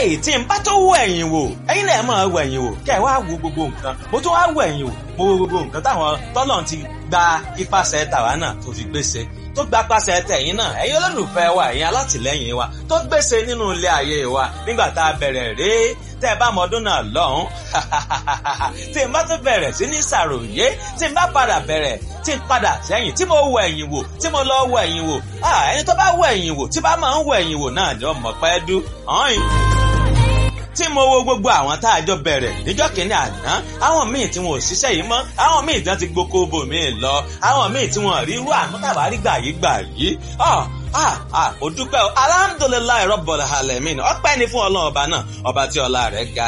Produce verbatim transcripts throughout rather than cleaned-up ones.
lẹ́yìn tí n bá tó wọ ẹ̀yìn wò ẹ̀yin náà máa wọ ẹ̀yìn wò kẹ́ ẹ̀ wá wo gbogbo nǹkan mo tún wá wọ ẹ̀yìn wò mo wo gbogbo nǹkan táwọn tọ́lọ̀ ti gba ipasẹ̀ tàwa náà tó fi gbèsè tó gba pàṣẹ tẹ̀yìn náà ẹ̀yin olólùfẹ́ wa ẹ̀yin alátìlẹ́yìn wa tó gbèsè nínú ilé ayé wa nígbà tá a bẹ̀rẹ̀ rèé tẹ́ ẹ bá mọ ọdún náà lọ́hùn tí n bá tún bẹ̀rẹ̀ sí ní ṣàròyé tí n bá padà bẹ̀rẹ̀ tí n padà sẹ́yìn tí mo wọ ẹ̀yìn wò tí mo lọ wọ ẹ̀yìn wò ẹni tó bá wọ ẹ̀yìn wò tí bá máa ń wọ ẹ̀yìn wò náà ni ọmọ pẹ́ dú ọ̀hìn tí mo wo gbogbo àwọn tá a jọ bẹ̀rẹ̀ níjọ́ kìíní àná àwọn míì tí wọn ò ṣiṣẹ́ yìí mọ́ àwọn míì tí wọ́n ti gboko bò míì lọ àwọn míì tí wọ́n rí irú àánú tàbá rí gbà yìí gbà yìí ọ̀ ah ah ó dúpẹ́ o alhamdulilayi rabbil alamin ọpẹ́ ni fún ọlọ́run ọba náà ọba tí ọlá rẹ̀ ga.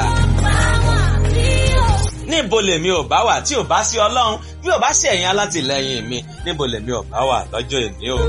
níbo lèmi ò bá wà tí ò bá sí ọlọ́run bí ò bá sí ẹ̀yin alátìlẹ́yìn mi níbo lèmi ò bá wà lọ́jọ́ èmi o.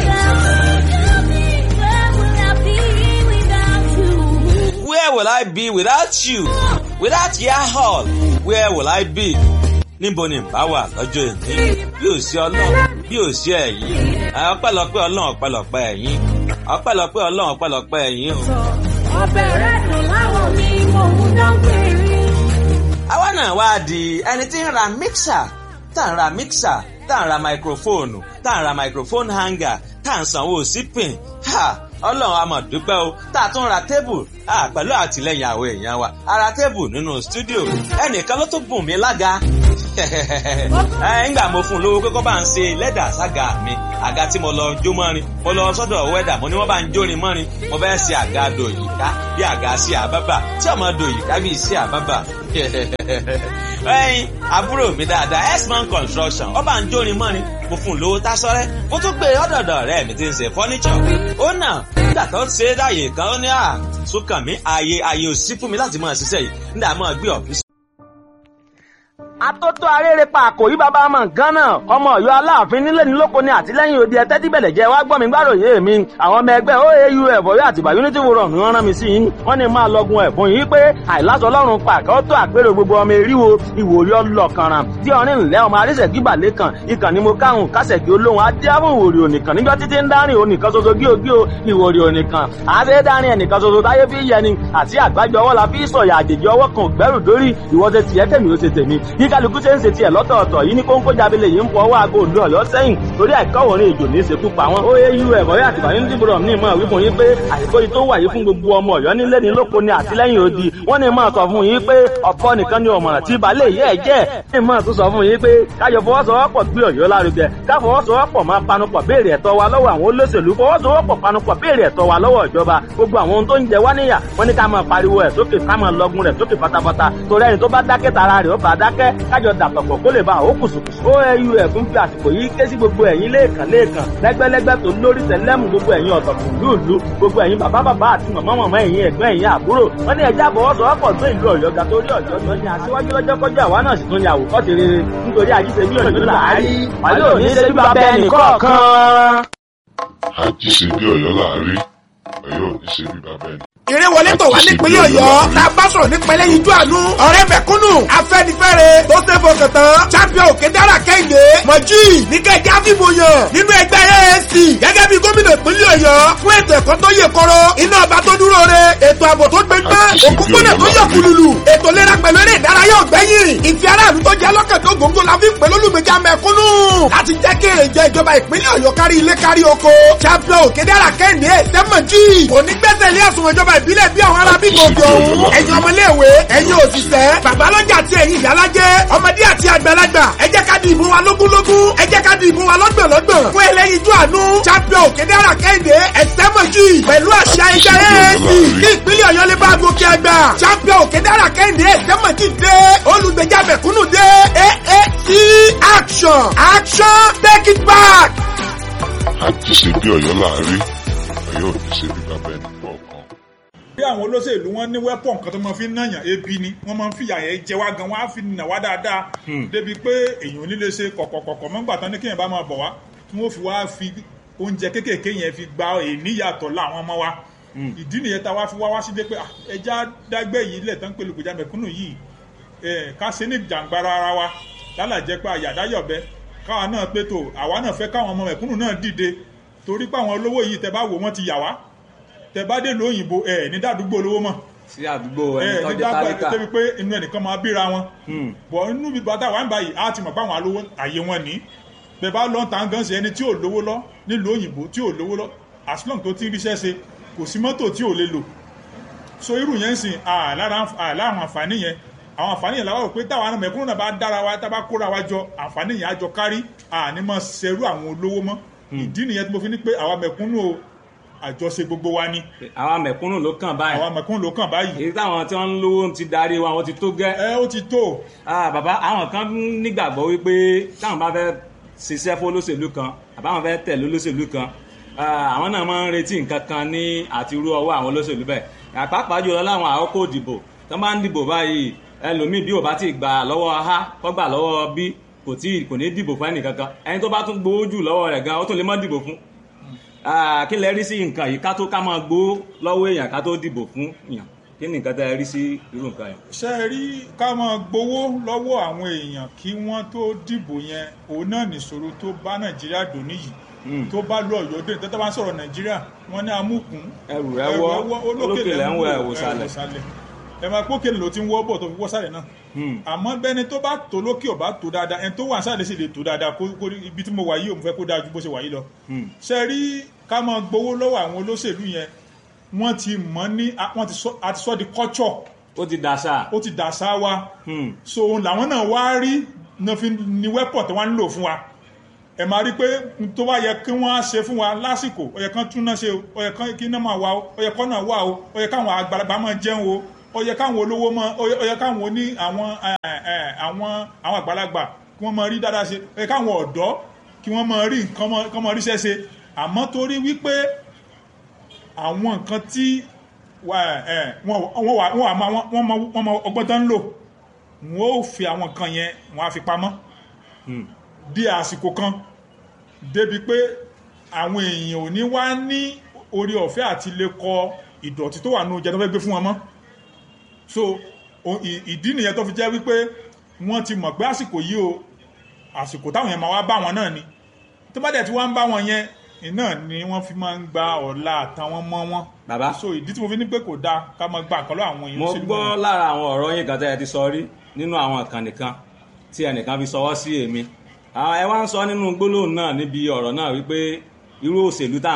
Where will I be without you? Without your hall, where will I be? Níbo ni bá wà lọ́jọ́ èmi? Bí ò sí ọlọ́run, bí ò sí ẹ̀yin. Ọpẹ́lọpẹ́ ọlọ́run ọpẹ́lọpẹ́ ẹ̀yin. Ọpẹ́lọpẹ́ ọlọ́run ọpẹ́lọpẹ́ ẹ̀yin o. Ọbẹ̀ rẹ̀ dùn láwọn mi, mò ń dán péré. Àwa náà wá di ẹni tí ń ra mixer, tá ń ra mixer, tá ń ra microphone, tá ń ra microphone hanger, tá ń sanwó sípìn. Ha! Ọlọ́run a máa dúpẹ́ o tá a tún ra tébù pẹ̀lú àtìlẹ́yìn àwọn èèyàn wa a ra tébù nínú stúdíò ẹnìkan ló tún bùn mí lága ńgbà mo fún un lówó pé kó bá ń ṣe lẹ́dà sága mi àga tí mo lọ jó mọ́rin mo lọ sọ́dọ̀ wẹ́dà mo ní wọ́n bá ń jórin mọ́rin mo fẹ́ ṣe àga dòyìká bí àga sí àbábà tí ọmọ dòyìká bí sí àbábà ẹyin àbúrò mi dáadáa x-man construction ó bá ń jórin mọ́rin mo fún un lówó tásọ́rẹ́ mo tún gbé ọ̀dọ̀dọ̀ rẹ̀ mi ti ń ṣe fọ́níṣọ̀ ó náà nígbà tó ṣe é dáyé kan ó ní à sókàn mi ààyè ààyè ò sí fún mi láti máa ṣiṣẹ́ yìí nígbà máa gbé ọ̀fíìsì. Atótó arére pa àkòrí bàbá ọmọ nǹkan náà ọmọ Ọ̀yọ́ Aláàfin nílé ní lóko ní àtìlẹ́yìn òde ẹtẹ tí bẹlẹ jẹ wá gbọ́ mi gbàròyé mi àwọn ọmọ ẹgbẹ́ O A U F Ọ̀yọ́ àtìbà Unity Forum ni wọ́n rán mi sí yín wọ́n ní máa lọgun ẹ̀bùn yìí pé àìláṣọ Ọlọ́run pàkẹ tó àpérò gbogbo ọmọ eríwo ìwòrí ọlọkànràn tí ọrin ńlẹ ọmọ arísẹkí balẹ kan ìkànnì mo káhùn kásẹkí olóhùn adéhùn ìwòrí onìkan níjọ títí ń dárin onìkan ṣoṣo gíogío ìwòrí onìkan àṣẹ dárin ẹnìkan ṣoṣo táyé fi yẹni àti àgbájọ ọwọ́ la fi sọ̀yà àjèjì ọwọ́ kan gbẹ́rù dórí ìwọ́sẹ̀ tiẹ̀ tèmi ó ṣe tèmi bí kálukú ṣe ń ṣe tiẹ̀ lọ́tọ̀ọ̀tọ̀ yìí ní kóńkó jábílẹ yìí ń fọ ọwọ́ aago òdu Ọ̀yọ́ sẹ́yìn torí àìkọ́wọ̀ ní ìjò ní ìṣekú pa wọn. O A U F Ọ̀yọ́ àtìbà Unity Forum ní ìmọ̀ wípé yín pé àìkó yìí tó wà yìí fún gbogbo ọmọ Ọ̀yọ́ nílé ní lóko ní àtìlẹ́yìn odi wọ́n ní ìmọ̀ sọ fún yín pé ọ̀pọ̀ nìkan ni ọ̀mọ̀ràn tí balẹ̀ yẹ́ ẹ̀ jẹ́ ìmọ̀ tó sọ fún yín pé káyọ̀ fọwọ́sowọ́pọ̀ gbé Ọ̀yọ́ lárugẹ káfọwọ́sowọ́pọ̀ máa panupọ̀ béèrè ẹ̀tọ́ wa lọ́wọ́ àwọn olóṣèlú fọwọ́sowọ́pọ̀ panupọ̀ béèrè ẹ̀tọ́ wa lọ́wọ́ ìjọba gbogbo àwọn ohun tó ń jẹ wá níyà wọ́n ní ká máa pariwo ẹ̀ sókè ká máa lọgun rẹ̀ sókè pátápátá torí ẹni tó bá dákẹ́ tara rẹ̀ ó bá dákẹ́ kájọ dàpọ̀pọ̀ kó lè bá àwọn kùsùkùsù. O A U F ń fi àsìkò yìí ké sí gbogbo ẹ̀yin lẹ́ẹ̀kan lẹ́ẹ̀kan lẹ́gbẹ́lẹ́gbẹ́ tó lórí tẹ̀lẹ́mù gbogbo ẹ̀yin ọ̀tọ̀kùn lúùlú gbogbo ẹ̀yin bàbá bàbá àti màmá màmá ẹ̀yin ẹ̀gbọ́n ẹ̀yin àbúrò wọ́n ní ẹja àbọ̀wọ́sowọ́pọ̀ tó ìlú Ọ̀yọ́ ga torí Ọ̀yọ́ tó ní aṣíwájú lọ́jọ́ kọjá àwa náà sì tún ní àwòkọ́ṣe rere nítorí àjíṣe bí Ọ̀yọ́ láàárí wàlẹ́ òní ṣe bí bàbá ẹnì kọ̀ọ̀kan. àjíṣe bí Ọ̀yọ́ láàárí Ọ̀yọ́ òní ṣe bí bàbá ẹnì eré wọlé tó wà nípínlẹ̀ Ọ̀yọ́ tá a bá sọ̀rọ̀ nípínlẹ̀ yíjú àánú ọ̀rẹ́ mẹ̀kúnnù afẹ́nifẹ́re tó ṣe fọkàn tán champion òkè dára kẹ́hìndé mọ̀jì níkẹ́jẹ́ àfìmọ̀yàn nínú ẹgbẹ́ A A C gẹ́gẹ́ bí gómìnà ìpínlẹ̀ Ọ̀yọ́ fún ètò ẹ̀kọ́ tó yè kọ́rọ́ iná ọba tó dúró re ètò ààbò tó gbẹgbẹ́ òkúkúnà tó yọ kùlùlù ètò ìlera pẹ̀lú eré ìdárayá ọ̀gbẹ́yìn ìfẹ́ aráàlú tó jẹ́ lọ́kàn tó gbòǹgbò la fi ń pè lólùgbèjà mẹ̀kúnnù láti jẹ́ kí èrè jẹ ìjọba ìpínlẹ̀ Ọ̀yọ́ kárí ilé kárí oko champion òkè dára kẹ́hìndé sẹ́mọ̀jì onígbẹ́sẹ̀ ilé àsùnwọ̀n ìjọba ìbílẹ̀ bí àwọn ará bí gbòǹgbò ọ̀hún ẹ̀yin ọmọléèwé ẹ̀yin òṣìṣẹ́ babalọ́jà àti ẹ̀yin ìyálájẹ́ ọmọdé àti àgbàlagbà ẹ jẹ́ ká di ìbò wa lógúnlógún ẹ jẹ́ ká di ìbò wa lọ́gbọ̀nlọ́gbọ̀n fún ẹlẹ́yinjú àánú champion òkèdèrà kẹ́hìndé ẹ̀sẹ́mọ̀jì pẹ̀lú àṣà ẹgbẹ́ A A C kí ìpínlẹ̀ Ọ̀yọ́ lè bá gòkè àgbà champion òkèdèrà kẹ́hìndé ẹ̀sẹ́mọ̀jì dé olùgbèjà mẹ̀kúnnù dé A A C action action take it back. àjíṣe bí Ọ̀yọ́ láàárí Ọ̀yọ́ òní ṣe bí bàbá ẹnì kọ̀ọ̀kan. bí àwọn olóṣèlú wọn ní wẹ́pọ̀n kan tó máa fi ń nàyàn ebi ni wọ́n máa ń fìyà yẹn jẹ wá gan wọ́n á fi nà wá dáadáa débi pé èèyàn ò ní lè ṣe kọ̀kọ̀kọ̀kọ̀ mọ́gbà tán ní kéèyàn bá máa bọ̀ wá tí wọ́n fi wá fi oúnjẹ kéékèèké yẹn fi gba èníyàtọ̀ láwọn ọmọ wa ìdí nìyẹn tá a wá fi wá wá sí dé pé ẹja dágbé yìí lẹ̀ tán pẹ̀lú ìgbèjà mẹ̀kúnnù yìí ká ṣe ní jàǹgbara ara wa lálàjẹ́ pé àyàdáyọ̀bẹ káwa náà pé tó àwa náà fẹ́ káwọn ọmọ mẹ̀kúnnù náà dìde torí pé àwọn olówó yìí tẹ bá wò wọ́n ti yà wá tẹ bá dé lóyìnbó ẹ ní dàdúgbò olówó mọ́ sí àdúgbò ẹni ẹ tó ní jẹ́ dàgbà tálíkà. débi pé inú ẹnìkan máa bíra wọn bọ̀ inú bí bàtà wà ń báyìí á ti mọ̀ pé àwọn alówó àyè wọn ní bẹ́ẹ̀ bá lọ́n tàn gan sí ẹni tí ò lówó lọ nílùú òyìnbó tí ò lówó lọ as long tó ti ń ríṣẹ́ ṣe kò sí mọ́tò tí ò lè lò so irú yẹn ń sìn lára àwọn àǹfààní yẹn àwọn àǹfààní yẹn làwọn rò pé táwọn àna mẹ̀kúnnù náà bá dára wa tá bá kóra wa jọ àǹfààní yẹn á jọ kárí àní mọ̀ ṣerú àwọn olówó mọ́ ìdí nìyẹn tí mo fi ní pé àwa mẹ̀kúnnù o àjọṣe gbogbo wa ni àwa mẹ̀kúnnù ló kàn báyìí àwa mẹ̀kúnnù ló kàn báyìí èyí táwọn tí wọ́n ń lówó ti darí wa wọ́n ti tó gẹ́. ẹ ó ti tó. bàbá àwọn kan nígbàgbọ́ wípé táwọn bá fẹ́ ṣiṣẹ́ fún olóṣèlú kan àbáwọn fẹ́ tẹ̀lé olóṣèlú kan àwọn náà máa ń retí nǹkan kan ní àti irú ọwọ́ àwọn olóṣèlú bẹ́ẹ̀ àpapọ̀ jùlọ láwọn àkókò ìdìbò tó bá ń dìbò báyìí ẹlòmíì bí ò bá ti gbà lọ́wọ́ a kọ́ gbà lọ́wọ́ b kò tí kò ní dìbò fún ẹnì kankan ẹni tó bá tún gbowó jù lọ́wọ́ rẹ̀ gan ó tún lè má dìbò fún kí lẹ rí sí nǹkan yìí ká tó ká máa gbowó lọ́wọ́ èèyàn ká tó dìbò fún èèyàn kí ni nǹkan tẹ́ rí sí irú nǹkan yẹn. ṣe é rí ká máa gbowó lọ́wọ́ àwọn èèyàn kí wọ́n tó dìbò yẹn òun náà nìṣòro tó bá nàìjíríà dò níyì tó bá lọ Ọ̀yọ́ dé tẹ́tẹ́ bá ń sọ̀rọ̀ nàìjíríà wọ́n ní amúkún ẹrù rẹ wọ olókè lẹ́ ń wọ ẹ̀wò sálẹ̀ ẹ máa pókè lò tí ń wọ́ bọ̀ tó fi wọ́ sálẹ̀ náà àmọ́ bẹ́ni tó bá tó lókè ò bá tó dáadáa ẹni tó wà sálẹ̀ sì lè tó dáadáa kó ibi tí mo wà yìí òun fẹ́ kó dáa ju bó ṣe wà yìí lọ. ṣe rí ká máa gbowó lọ́wọ́ àwọn olóṣèlú yẹn wọ́n ti mọ̀ ní wọ́n ti sọ di culture. ó ti dàṣà. ó ti dàṣà wa. so òun làwọn náà wá rí ní wẹ́pọ̀ tí wọ́n ń lò fún wa ẹ máa rí pé tó bá yẹ kí wọ́n á ṣe fún wa lásìkò ó yẹ kán túná ṣe o ó yẹ kí iná máa wà o ó yẹ kán náà wà o ó yẹ káwọn àgbàlagbà máa jẹun o ó yẹ káwọn olówó mọ ó yẹ káwọn oní àwọn àwọn àwọn àgbàlagbà kí wọ́n máa rí dáadáa ṣe ó yẹ káwọn ọ̀dọ́ kí wọ́n máa rí nǹkan máa ríṣẹ́ ṣe àmọ́ torí wípé àwọn nǹkan tí wọ́n mọ ọgbọ́n tán ń lò wọ́n ó fi àwọn nǹkan yẹn wọ́n á fi pamọ́ di àsìkò kan débi pé àwọn èèyàn ò ní wá ní orí ọ̀fẹ́ àti lè kọ ìdọ̀tí tó wà ní oúnjẹ tó fẹ́ gbé fún wọn mọ́ so ìdí nìyẹn tó fi jẹ́ wípé wọ́n ti mọ̀ pé àsìkò yìí o àsìkò táwọn yẹn máa wá bá wọn náà ni tó bá dẹ̀ tí wọ́n ń bá wọn yẹn iná ni wọ́n fi máa ń gba ọ̀la àtàwọn mọ́ wọn. bàbá so ìdí tí mo fi ní pé kò dáa ká máa gba àkọlọ́ àwọn èèyàn. mo gbọ́ lára àwọn ọ̀rọ̀ yín kan tẹ́ ẹ ti sọ rí nínú àwọn ìkànnì kan tí ẹnìkan fi sọwọ́ sí èmi ẹ wá ń sọ nínú gbólóhùn náà níbi ọ̀rọ̀ náà wípé irú òṣèlú tá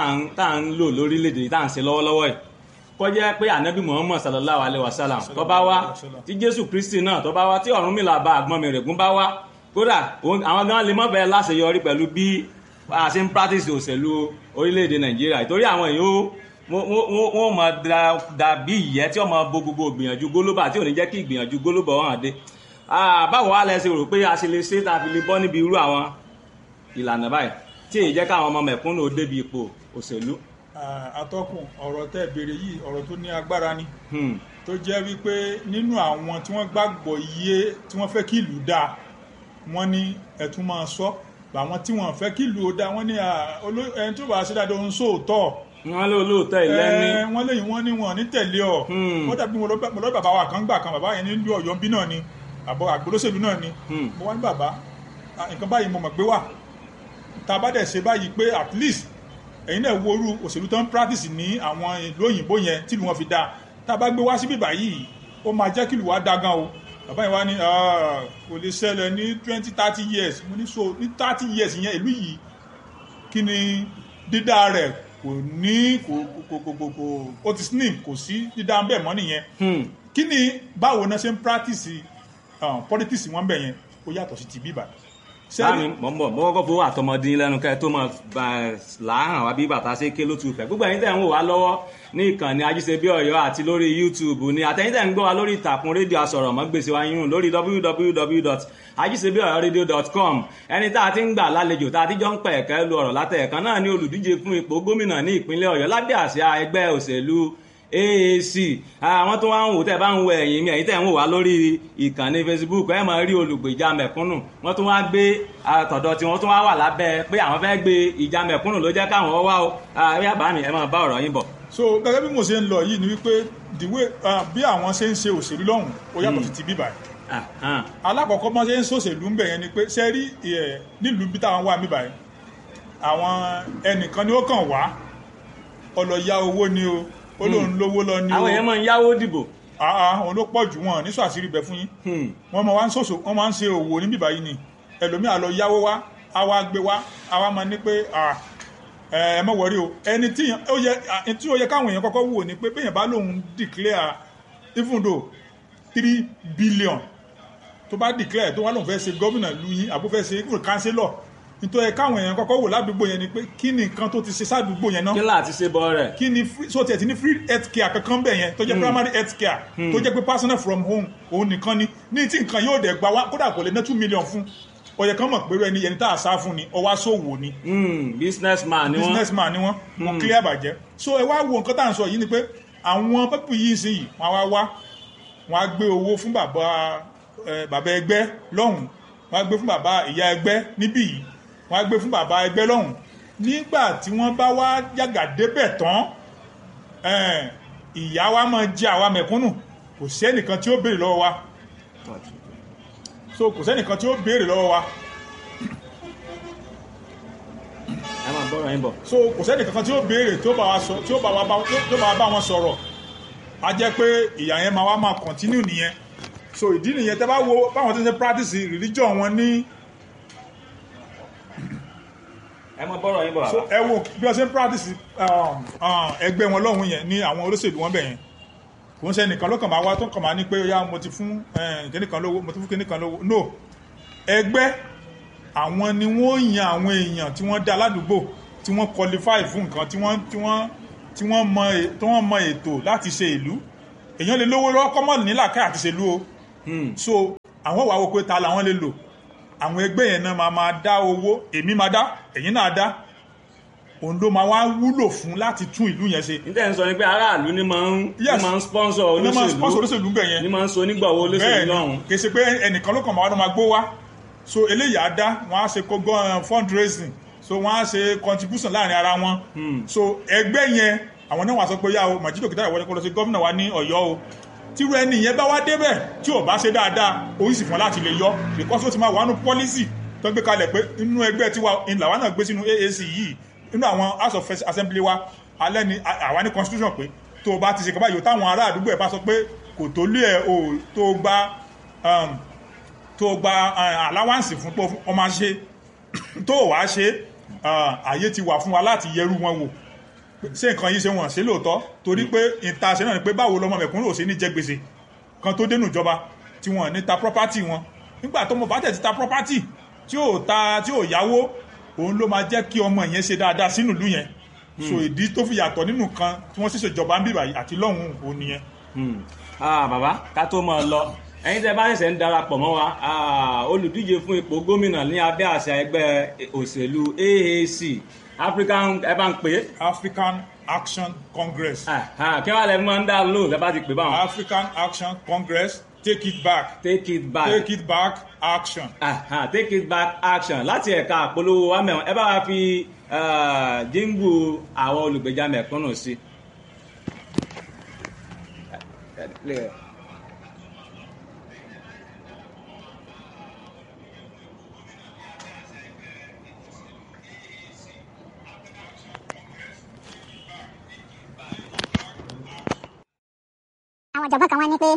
à ń lò lórílẹ̀‐èdè tá à ń ṣe lọ́wọ́lọ́wọ́ yìí kó jẹ́ pé ànábì Muhammad sallallahu alayhi wa sallam tó bá wá tí Jésù Kristi náà tó bá wá tí Ọ̀rúnmìlà bá àgbọn mi règún bá wá kódà àwọn gan lè mọ́ bẹ́ẹ̀ láṣeyọrí pẹ̀lú bí a ṣe ń practice òṣèlú orílẹ̀‐èdè Nàìjíríà ìtorí àwọn èèyàn wọ́n mọ̀ dàbí ìyẹ́ tí wọ́n mọ̀ bo gbogbo ìgbìyànjú gólóbà tí ò ní jẹ́ kí ìgbìyànjú gólóbà wọn àdé báwo wá lẹ ṣe rò pé a ṣe lè ṣe tá a fi lè bọ́ níbi irú àwọn ìlànà báyìí tí èyí jẹ́ káwọn ọmọ mẹ̀kúnnù débi ipò òṣèlú. atọ́kùn ọ̀rọ̀ tẹ́ béèrè yìí ọ̀rọ̀ tó ní agbára ni tó jẹ́ wípé nínú àwọn tí wọ́n gbàgbọ́ iye tí wọ́n fẹ́ kí ìlú dáa wọ́n ní ẹ̀tún máa sọ àwọn tí wọ́n fẹ́ kí ìlú dáa wọ́n ní ẹni tó bá ṣe dáadáa ń sóòótọ́ wọ́n lé olóòótọ́ ìlẹ́ni wọ́n léyìn wọ́n ní wọ́n ní tẹ̀lé ọ̀ wọ́n dàbí mo lọ́ bàbá wa kan gbà kan bàbá yẹn ní Ọ̀yọ́ bí náà ni àbọ̀ àgbólóṣèlú náà ni mo wá ní bàbá nǹkan báyìí mo mọ̀ pé wà tá a bá dẹ̀ ṣe báyìí pé at least ẹ̀yin náà worú òṣèlú tó ń practice ní àwọn ìlú òyìnbó yẹn tìlú wọn fi dáa tá a bá gbé wá síbí báyìí ó máa jẹ́ kí ìlú wa dá gan o bàbá yẹn wá ní kò lè ṣẹlẹ̀ ní twenty thirty years mo ní so ní thirty years yẹn ìlú yìí kí ni dídá rẹ̀ kò ní kò kò kò kò kò ó ti slim kò sí dídá bẹ́ẹ̀ mọ́ nìyẹn kí ni báwo náà ṣe ń practice politics wọn bẹ̀ yẹn ó yàtọ̀ sí ti bíbà. sáàmì mọ̀ mọ̀ kọ́kọ́ fowó àtọmọdé lẹ́nu kẹ́ tó mọ̀ làáhàn wá bí bàtà ṣe ké ló tu fẹ́ gbogbo ẹ̀yin tẹ̀ ń wò wá lọ́wọ́ ní ìkànnì Ajíṣebí Ọ̀yọ́ àti lórí YouTube ní àtẹ̀yin tẹ̀ ń gbọ́ wá lórí ìtàkùn rédíò asọ̀rọ̀mọ́gbèsè wa yún lórí w w w dot ajisebi oyo radio dot com ẹni tá a ti ń gbà lálejò tá a ti jọ ń pẹ̀ ẹ̀kẹ́ lu ọ̀rọ̀ látẹ̀ẹ̀kan náà ní olùdíje fún ipò gómìnà ní ìpínlẹ̀ Ọ̀yọ́ lábẹ́ àsíá ẹgbẹ́ òṣèlú A A C àwọn tó wá ń wò tẹ́ bá ń wo ẹ̀yìn mi ẹ̀yìn tẹ́ ń wò wá lórí ìkànnì Facebook ẹ máa rí olùgbèjà mẹ̀kúnnù wọ́n tún wá gbé àtọ̀dọ̀ tí wọ́n tún wá wà lábẹ́ pé àwọn fẹ́ gbé ìjà mẹ̀kúnnù ló jẹ́ káwọn wá o àríyá bá mi ẹ máa bá ọ̀rọ̀ yín bọ̀. so gẹ́gẹ́ bí mo ṣe ń lọ yìí ni wípé the way bí àwọn ṣe ń ṣe òṣèlú lọ́hùn ó yàtọ̀ sí ti bíbà alákọ̀ọ́kọ́ bọ́n ṣe ń ṣòṣèlú ń bẹ̀ yẹn ni pé ṣe rí nílùú bí táwọn wà bíbà àwọn ẹnìkan ni ó kàn wá ọlọ́yà owó ni o ó lóun lówó lọ ni o. àwọn èèyàn máa ń yáwó dìbò. àà òun ló pọ̀ jù wọn ní sọ àṣírí bẹ̀ fún yín wọ́n máa ń ṣòṣò wọ́n máa ń ṣe òwò níbí báyìí ni ẹlòmíà lọ yáwó wá á wá gbé wá á wá máa ní pé ẹ mọ̀ wọ́rí o ẹni tí ó yẹ káwọn èèyàn kọ́kọ́ wò ni pé bẹ́yẹn bá lóun declare even though three billion tó bá declare tó wá lóun fẹ́ ṣe gómìnà lu yín àbó fẹ́ ṣe even councillor nítorí káwọn èèyàn kọ́kọ́ wò ládùúgbò yẹn ni pé kí ni nǹkan tó ti ṣe sádùúgbò yẹn náà. kí láti ṣe bọ́ rẹ̀. kí ni so tiẹ̀ ti ní free health care kankan bẹ̀ yẹn tó jẹ́ primary health care tó jẹ́ pé personal from home òun nìkan ni ní tí nǹkan yóò dẹ̀ gba wá kódà kò lè ná two million fún ọ̀yẹ̀ kan mọ̀ pé ẹni ẹni tá a sá fún ni ọwá sòwò ni. business man ni wọ́n business man ni wọ́n wọ́n clear bàjẹ́ so ẹ wá wo nǹkan tá à ń sọ yìí ni pé àwọn pẹ́pù yìí sí yìí wọ́n á wá wọ́n á gbé owó fún bàbá bàbá ẹgbẹ́ lọ́hùn wọ́n á gbé fún bàbá ìyá ẹgbẹ́ níbí yìí wọ́n á gbé fún bàbá ẹgbẹ́ lọ́hùn nígbà tí wọ́n bá wá yàgà débẹ̀ tán ìyá wa máa jẹ àwa mẹ̀kúnnù kò sẹ́nìkan tí ó béèrè lọ́wọ́ wa so kò sẹ́nìkan tí ó béèrè lọ́wọ́ wa ẹ máa bọ́rọ̀ yín bọ̀ so kò sẹ́nìkan tí ó béèrè tí ó bá wa sọ tí ó bá wa bá wọn sọ̀rọ̀ a jẹ́ pé ìyá yẹn máa wá máa continue nìyẹn so ìdí nìyẹn tẹ́ bá wo báwọn tó ń ṣe practice religion wọn ní ẹ mọ bọ́rọ̀ yín bọ̀ so ẹ wo bí wọ́n ṣe ń practice ẹgbẹ́ wọn lọ́hùn yẹn ní àwọn olóṣèlú wọn bẹ̀ yẹn kò ń ṣe nìkan ló kàn máa wá tó kàn máa ní pé ya mo ti fún kíníkan lówó mo ti fún kíníkan lówó no ẹgbẹ́ àwọn ni wọ́n yan àwọn èèyàn tí wọ́n dá ládùúgbò tí wọ́n qualify fún nǹkan tí wọ́n tí wọ́n tí wọ́n mọ tí wọ́n mọ ètò láti ṣe ìlú èèyàn lè lówó lọ́wọ́ kọ́mọ̀ nílà ká àti ṣèlú o so àwọn wàá wo pé ta làwọn lè lò àwọn ẹgbẹ́ yẹn náà máa máa dá owó èmi máa dá ẹ̀yin náà dá òun ló máa wá wúlò fún láti tún ìlú yẹn ṣe. níta ń sọ ni pé aráàlú ni máa ń máa ń sponsor olóṣèlú bẹ̀ yẹn ni máa ń so nígbàwó olóṣèlú lọ́hùn. kì í ṣe pé ẹnìkan ló kàn máa wá ló máa gbó wá so eléyìí á dá wọn á ṣe kógó fundraising so wọn á ṣe contribution láàrin ara wọn so ẹgbẹ́ yẹn àwọn náà wà sọ pé yá o Màjídò Kìtàyà wọlé kó lọ sí gómìnà wa ní Ọ̀yọ́ o tírú ẹni yẹn bá wá débẹ̀ tí ò bá ṣe dáadáa oríṣìí fún láti lè yọ because ó ti máa wà nù policy tó gbé kalẹ̀ pé inú ẹgbẹ́ tiwa ìlàwà náà gbé sínú A A C yìí inú àwọn house of assembly wa alẹ́ ni àwa ní constitution pé tó o bá ti ṣe kọ́ báyìí táwọn ará àdúgbò ẹ̀ bá sọ pé kò tó lé ẹ̀ o tó gba tó gba allowance fún pé ọmọ ṣe tó wàá ṣe àyè ti wà fún wa láti yẹrù wọn wò ṣé nǹkan yìí ṣe wọ́n ṣe lóòótọ́ torí pé ìtaṣẹ́ náà ni pé báwo lọ́mọ mẹ̀kúnnù ò ṣe ní jẹ gbèsè kan tó dénú ìjọba tí wọ́n ní ta property wọn nígbà tó mọ̀ bá tẹ̀ ti ta property tí ò ta tí ò yáwó òun ló máa jẹ́ kí ọmọ yẹn ṣe dáadáa sínú ìlú yẹn so ìdí tó fi yàtọ̀ nínú kan tí wọ́n sì ṣèjọba ń bíbà yìí àti lọ́hùn òun nìyẹn. bàbá ká tó máa lọ ẹ̀yin tẹ́ bá ṣẹ̀ṣẹ̀ ń darapọ̀ mọ́ wa olùdíje fún ipò gómìnà ní abẹ́ àṣà ẹgbẹ́ òṣèlú A A C African ẹ bá ń pè é. African Action Congress. kí wàá lẹ máa ń dá lóò lẹ bá ti pè báwọn. African Action Congress take it back. take it back. take it back action. take it back action láti ẹ̀ka àpolówó wa mẹ́wọ̀n ẹ bá wa fi jíǹgù àwọn olùgbèjà mẹ̀kúnnù sí. àwọn ìjọba kan wá ní pé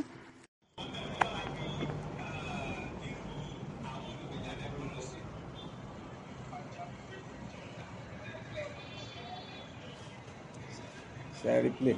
Share play.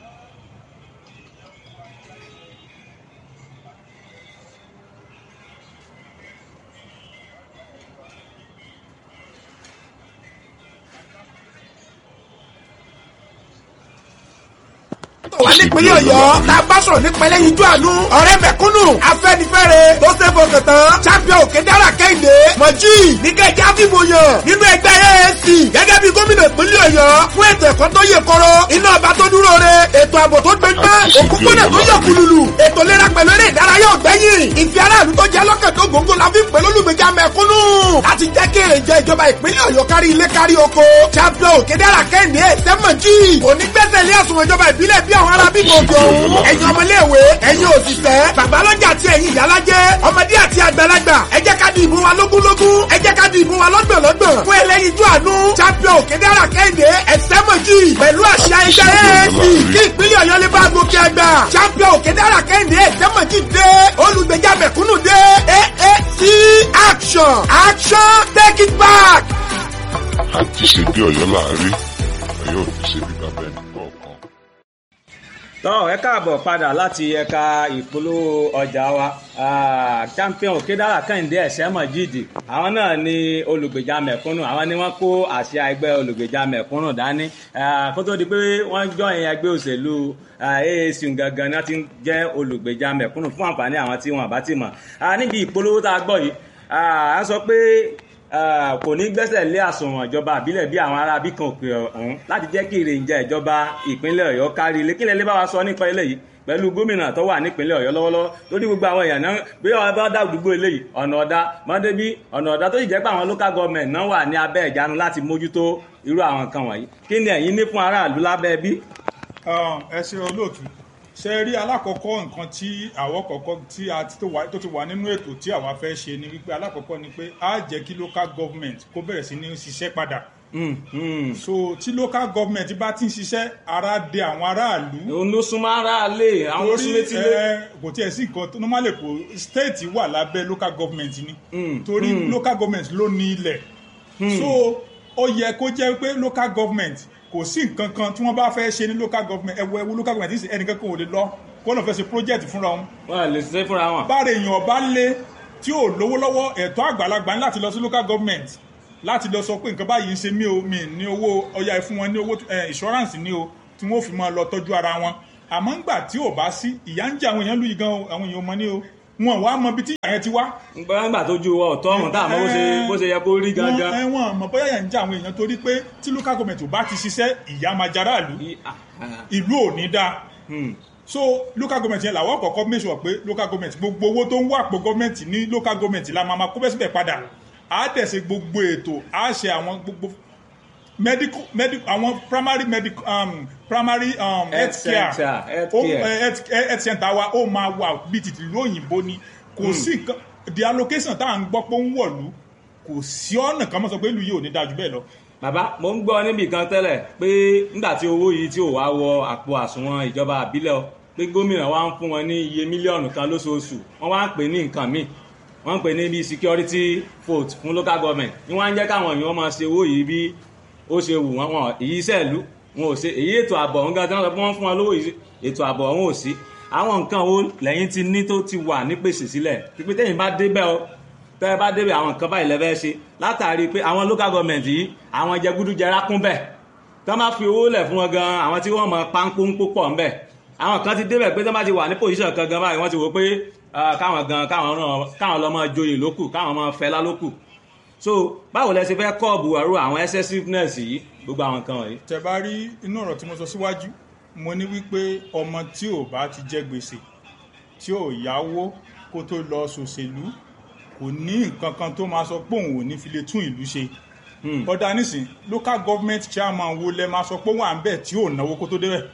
wà nípínlẹ̀ Ọ̀yọ́ la bá sọ̀rọ̀ nípa ẹlẹ́yinjú àánú ọ̀rẹ́ mẹ̀kúnnù Afẹ́nifẹ́re tó ṣe fọkàn tán champion Òkèdàrà Kẹ́hìndé Mọ̀jí níkẹ́jà fìbò yàn nínú ẹgbẹ́ A A C gẹ́gẹ́ bí gómìnà ìpínlẹ̀ Ọ̀yọ́ fún ètò ẹ̀kọ́ tó yè kọ́rọ́ iná ọba tó dúró re ètò ààbò tó gbẹgbẹ́ òpópónà tó yọ kùlùlù ètò ìlera pẹ̀lú eré ìdárayá ọ̀gbẹ́yìn ìfẹ́ aráàlú tó jẹ́ lọ́kàn tó gbòǹgbò la fi ń pè lólùgbèjà mẹ̀kúnnù láti jẹ́ kí èrè jẹ ìjọba ìpínlẹ̀ Ọ̀yọ́ kárí ilé kárí oko champion òkèdèrà kẹ́hìndé sẹ́mọ̀jì onígbẹ́sẹ̀ ilé àsùnwọ̀n ìjọba ìbílẹ̀ bí àwọn ará bíbí òkè òun ẹ̀yin ọmọléèwé ẹ̀yin òṣìṣẹ́ babalọ́jà àti ẹ̀yin ìyálájẹ́ ọmọdé àti àgbàlagbà ẹ jẹ́ ká di ìbò wa lógúnlógún ẹ jẹ́ ká di ìbò wa lọ́gbọ̀nlọ́gbọ̀n fún ẹlẹ́yinjú àánú champion òkèdèrà kẹ́hìndé ẹ̀sẹ́mọ̀jì pẹ̀lú àṣà ẹgbẹ́ A A C kí ìpínlẹ̀ Ọ̀yọ́ lè bá gòkè àgbà champion òkèdèrà kẹ́hìndé ẹ̀sẹ́mọ̀jì dé olùgbèjà mẹ̀kúnnù dé A A C action action take it back. àti ṣe bí Ọ̀yọ́ láàrí Ọ̀yọ́ ò ní ṣe bí bàbá ẹni kọ̀ọ̀kan. tọ́ ẹ káàbọ̀ padà láti ẹ̀ka ìpolówó ọjà wa champion òkèdàrà kẹ́hìndé ẹ̀sẹ́mọ̀jìdì àwọn náà ni olùgbèjà mẹ̀kúnnù àwọn ni wọ́n kó àsíá ẹgbẹ́ olùgbèjà mẹ̀kúnnù dání kó tó di pé wọ́n jọyìn ẹgbẹ́ òṣèlú A A C gangan náà ti jẹ́ olùgbèjà mẹ̀kúnnù fún àǹfààní àwọn tí wọ́n bá ti mọ̀ níbi ìpolówó tá a gbọ́ yìí à ń sọ pé kò ní gbẹ́sẹ̀ lé àsùnwọ̀n ìjọba àbílẹ̀ bí àwọn ará bíkan òkè ọ̀hún láti jẹ́ kí ìrìnjà ìjọba ìpínlẹ̀ Ọ̀yọ́ kárí ilé kílẹ̀ lè bá wa sọ nípa eléyìí pẹ̀lú gómìnà tó wà nípínlẹ̀ Ọ̀yọ́ lọ́wọ́lọ́wọ́ lórí gbogbo àwọn èèyàn náà bí wọ́n bá dá àdúgbò eléyìí ọ̀nà ọ̀dá mọ́débí ọ̀nà ọ̀dá tó sì jẹ́ pé àwọn local government náà wà ní abẹ́ ìjánu láti mójútó irú àwọn nǹkan wọ̀nyí kí ni ẹ̀yin ní fún aráàlú lábẹ́ bí. ẹ ṣe olóòtú ṣe rí alákọ̀ọ́kọ́ nǹkan tí àwọ̀ kọ̀ọ̀kan tí a tó ti wà nínú ètò tí àwa fẹ́ ṣe ni wípé alákọ̀ọ́kọ́ ni pé á jẹ́ kí local government kó bẹ̀rẹ̀ sí ní ṣiṣẹ́ padà. so tí local government bá ti ń ṣiṣẹ́ ara dé àwọn aráàlú. òun ló súnmọ́ aráàlú àwọn ló súnmọ́ etí lé. kò tiẹ̀ sí nǹkan tó normally kò state wà lábẹ́ local government ni torí local government ló ní ilẹ̀ so ó yẹ kó jẹ́ pé local government kò sí nǹkan kan tí wọ́n bá fẹ́ ṣe ní local government ẹ̀wọ̀ ẹ̀wọ̀ local government ní ẹnìkan kan ò lè lọ kó lọ́n fẹ́ ṣe project fúnra wọn. wọ́n lè ṣe fúnra wọn. bára èèyàn bá lé tí ò lówó lọ́wọ́ ẹ̀tọ́ àgbàlagbà ní láti lọ sí local government láti lọ sọ pé nǹkan báyìí ń ṣe mí o mi ní owó ọya fún wọn ní owó insurance ní o tí wọ́n fi máa lọ tọ́jú ara wọn àmọ́ ńgbà tí ò bá sí ìyà ń jẹ àwọn èèyàn lùyìí gan àwọn èèyàn mọ ní o wọn wá mọ bí tí ìyà yẹn ti wá. gbọ́dọ̀ tó ju ọ̀tọ́ ọ̀hún tá àmọ́ bó ṣe yẹ kó rí gangan. wọn mọ bóyá yẹn ń jẹ àwọn èèyàn torí pé tí local government ò bá ti ṣiṣẹ́ ìyà máa jara ìlú ìlú ò ní dáa so local government yẹn làwọn kọ̀ọ̀kan make sure pé local government gbogbo owó tó ń wà pọ̀ government ní local government la máa kó bẹ́ẹ̀ síbẹ̀ padà á tẹ̀sẹ̀ gbogbo ètò á ṣe àwọn gbogbo medical medical àwọn primary medical um, primary um, health care health center wa ó máa wà bíi tìtì lóyìnbó ni kò sí nǹkan the allocation tá à ń gbọ́ pé ń wọ̀lú kò sí ọ̀nà kan mọ́ sọ pé ìlú yìí ò ní dájú bẹ́ẹ̀ lọ. bàbá mo ń gbọ́ níbi kan tẹ́lẹ̀ pé nígbà tí owó yìí tí ò wá wọ àpò àsùnwọ̀n ìjọba àbílẹ̀ pé gómìnà wa ń fún wọn ní iye mílíọ̀nù kan lóṣooṣù wọ́n wá ń pè ní nǹkan míì wọ́n ń pè ní bíi security vote fún local government ní wọ́n á ń jẹ́ káwọn èèyàn máa ṣe owó yìí bí ó ṣe wù wọ́n wọn èyí ìṣẹ̀lú wọn ò ṣe èyí ètò ààbò ọ̀hún gan tí wọ́n sọ pé wọ́n fún wọn lówó ètò ààbò ọ̀hún ò sí àwọn nǹkan wo lẹ́yìn tí ní tó ti wà nípèsè sílẹ̀ pípé tẹ́yìn bá débẹ̀ o tẹ́yìn bá débẹ̀ àwọn nǹkan báyìí lẹ́fẹ́ ṣe látàrí pé àwọn local government yìí àwọn jẹgúdújẹrá kún bẹ̀ tí wọ́n bá fi owó lẹ̀ fún wọn gan àwọn tí wọ́n mọ pánkóńpó pọ̀ ńbẹ̀ àwọn kan ti débẹ̀ pé tí wọ́n bá ti wà ní position kan gan báyìí wọ́n ti wò pé káwọn gan káwọn lọ máa joyè lókù káwọn máa fẹlá lókù so báwo lẹ ṣe fẹ́ kọ́ọ̀bù àrùn àwọn excessiveness yìí gbogbo àwọn nǹkan wọ̀nyí. tẹ́ bá rí inú ọ̀rọ̀ tí mo sọ síwájú mo ní wípé ọmọ tí ò bá ti jẹ gbèsè tí ò yáwó kó tó lọ ṣòṣèlú kò ní nǹkan kan tó máa sọ pé òun ò ní fi lè tún ìlú ṣe. ọ̀dà nísìn local government chairman wo lẹ máa sọ pé wọ́n à ń bẹ̀ tí ò náwó kó tó débẹ̀.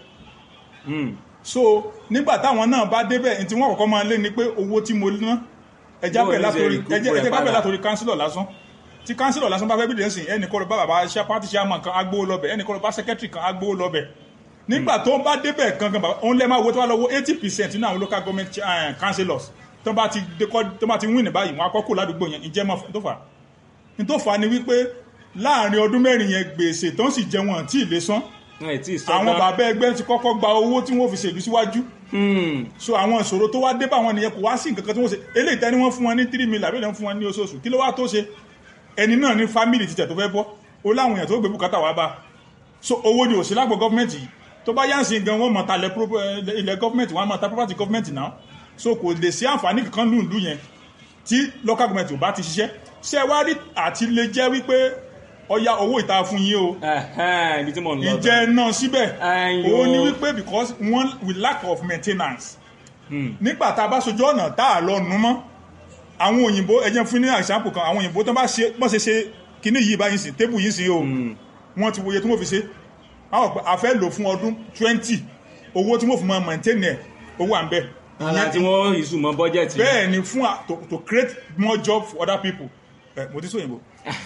so nígbà táwọn náà bá débẹ̀ ní tí wọ́n kọ́kọ́ máa lé ni pé owó tí mo ná ẹja bẹ̀ látòrí kánsílọ̀ lásán tí kánsílọ̀ lásán bá fẹ́ bídẹ̀ sí ẹnì kọ́ lọ bá bàbá iṣẹ́ pátí chairman kan agbówó lọ́bẹ̀ ẹnì kọ́ lọ bá secretary kan agbówó lọ́bẹ̀ nígbà tó ń bá débẹ̀ gangan bàbá òun lẹ́ máa wo tó wá lọ́wọ́ eighty percent nínú àwọn local government uh, councillors tó bá ti tó bá ti win ní báyìí wọn akọ́kọ́ ládùúgbò yẹn ìjẹ́ mọ́ tó fà ní tó fà ni wípé láàrin ọdún mẹ́rin yẹn gbèsè tó ń sì jẹ wọn tí ì lè san àwọn bàbá ẹgbẹ́ ti kọ́kọ́ gba owó tí wọ́n fi ṣèlú síwájú so àwọn ìṣòro tó wá dé bá wọn nìyẹn kò wá sí nǹkan kan tí wọ́n ṣe eléyìí tẹ́ni wọ́n fún wọn ní three million àbí wọ́n fún wọn ní oṣooṣù kí ló wá tó ṣe ẹni náà ní family títẹ̀ tó fẹ́ bọ́ ó láwọn èèyàn tó gbé bùkátà wá bá so owó ni òsì lágbo gọ́ọ̀mẹ̀ntì yìí tó bá yánsìn gan wọ́n mọ̀ ta ilẹ̀ gọ́ọ̀mẹ̀ntì wọ́n mọ̀ ta property gọ́ọ̀mẹ̀ntì náà so kò lè sí àǹfààní kankan lùlù yẹn tí local government ò bá ti ṣiṣẹ́ ṣe wá rí àti lè jẹ́ wípé ọya owó ìta fún yín o Ẹ̀hẹ́n, ibi tí mo ń lọ. ìjẹ́ náà síbẹ̀ Ẹ̀yin ó ní o. wípé because one with lack of maintenance nígbà tá a bá sojú ọ̀nà tá a lọ nu mọ́ àwọn òyìnbó ẹ jẹ́ fún ní example kan àwọn òyìnbó tó bá ṣe bọ́n ṣe ṣe kíní yìí báyìí sí tébù yìí sí o wọ́n ti wòye tí wọ́n fi ṣe àwọn pé a fẹ́ lò fún ọdún twenty owó tí wọ́n fi máa maintain ẹ̀ owó à ń bẹ̀. Àlá tí wọ́n ìsù mọ́ bọ́jẹ̀tì. bẹ́ẹ̀ ni fún a- to to create more job for other people ẹ mo ti sọ òyìnbó.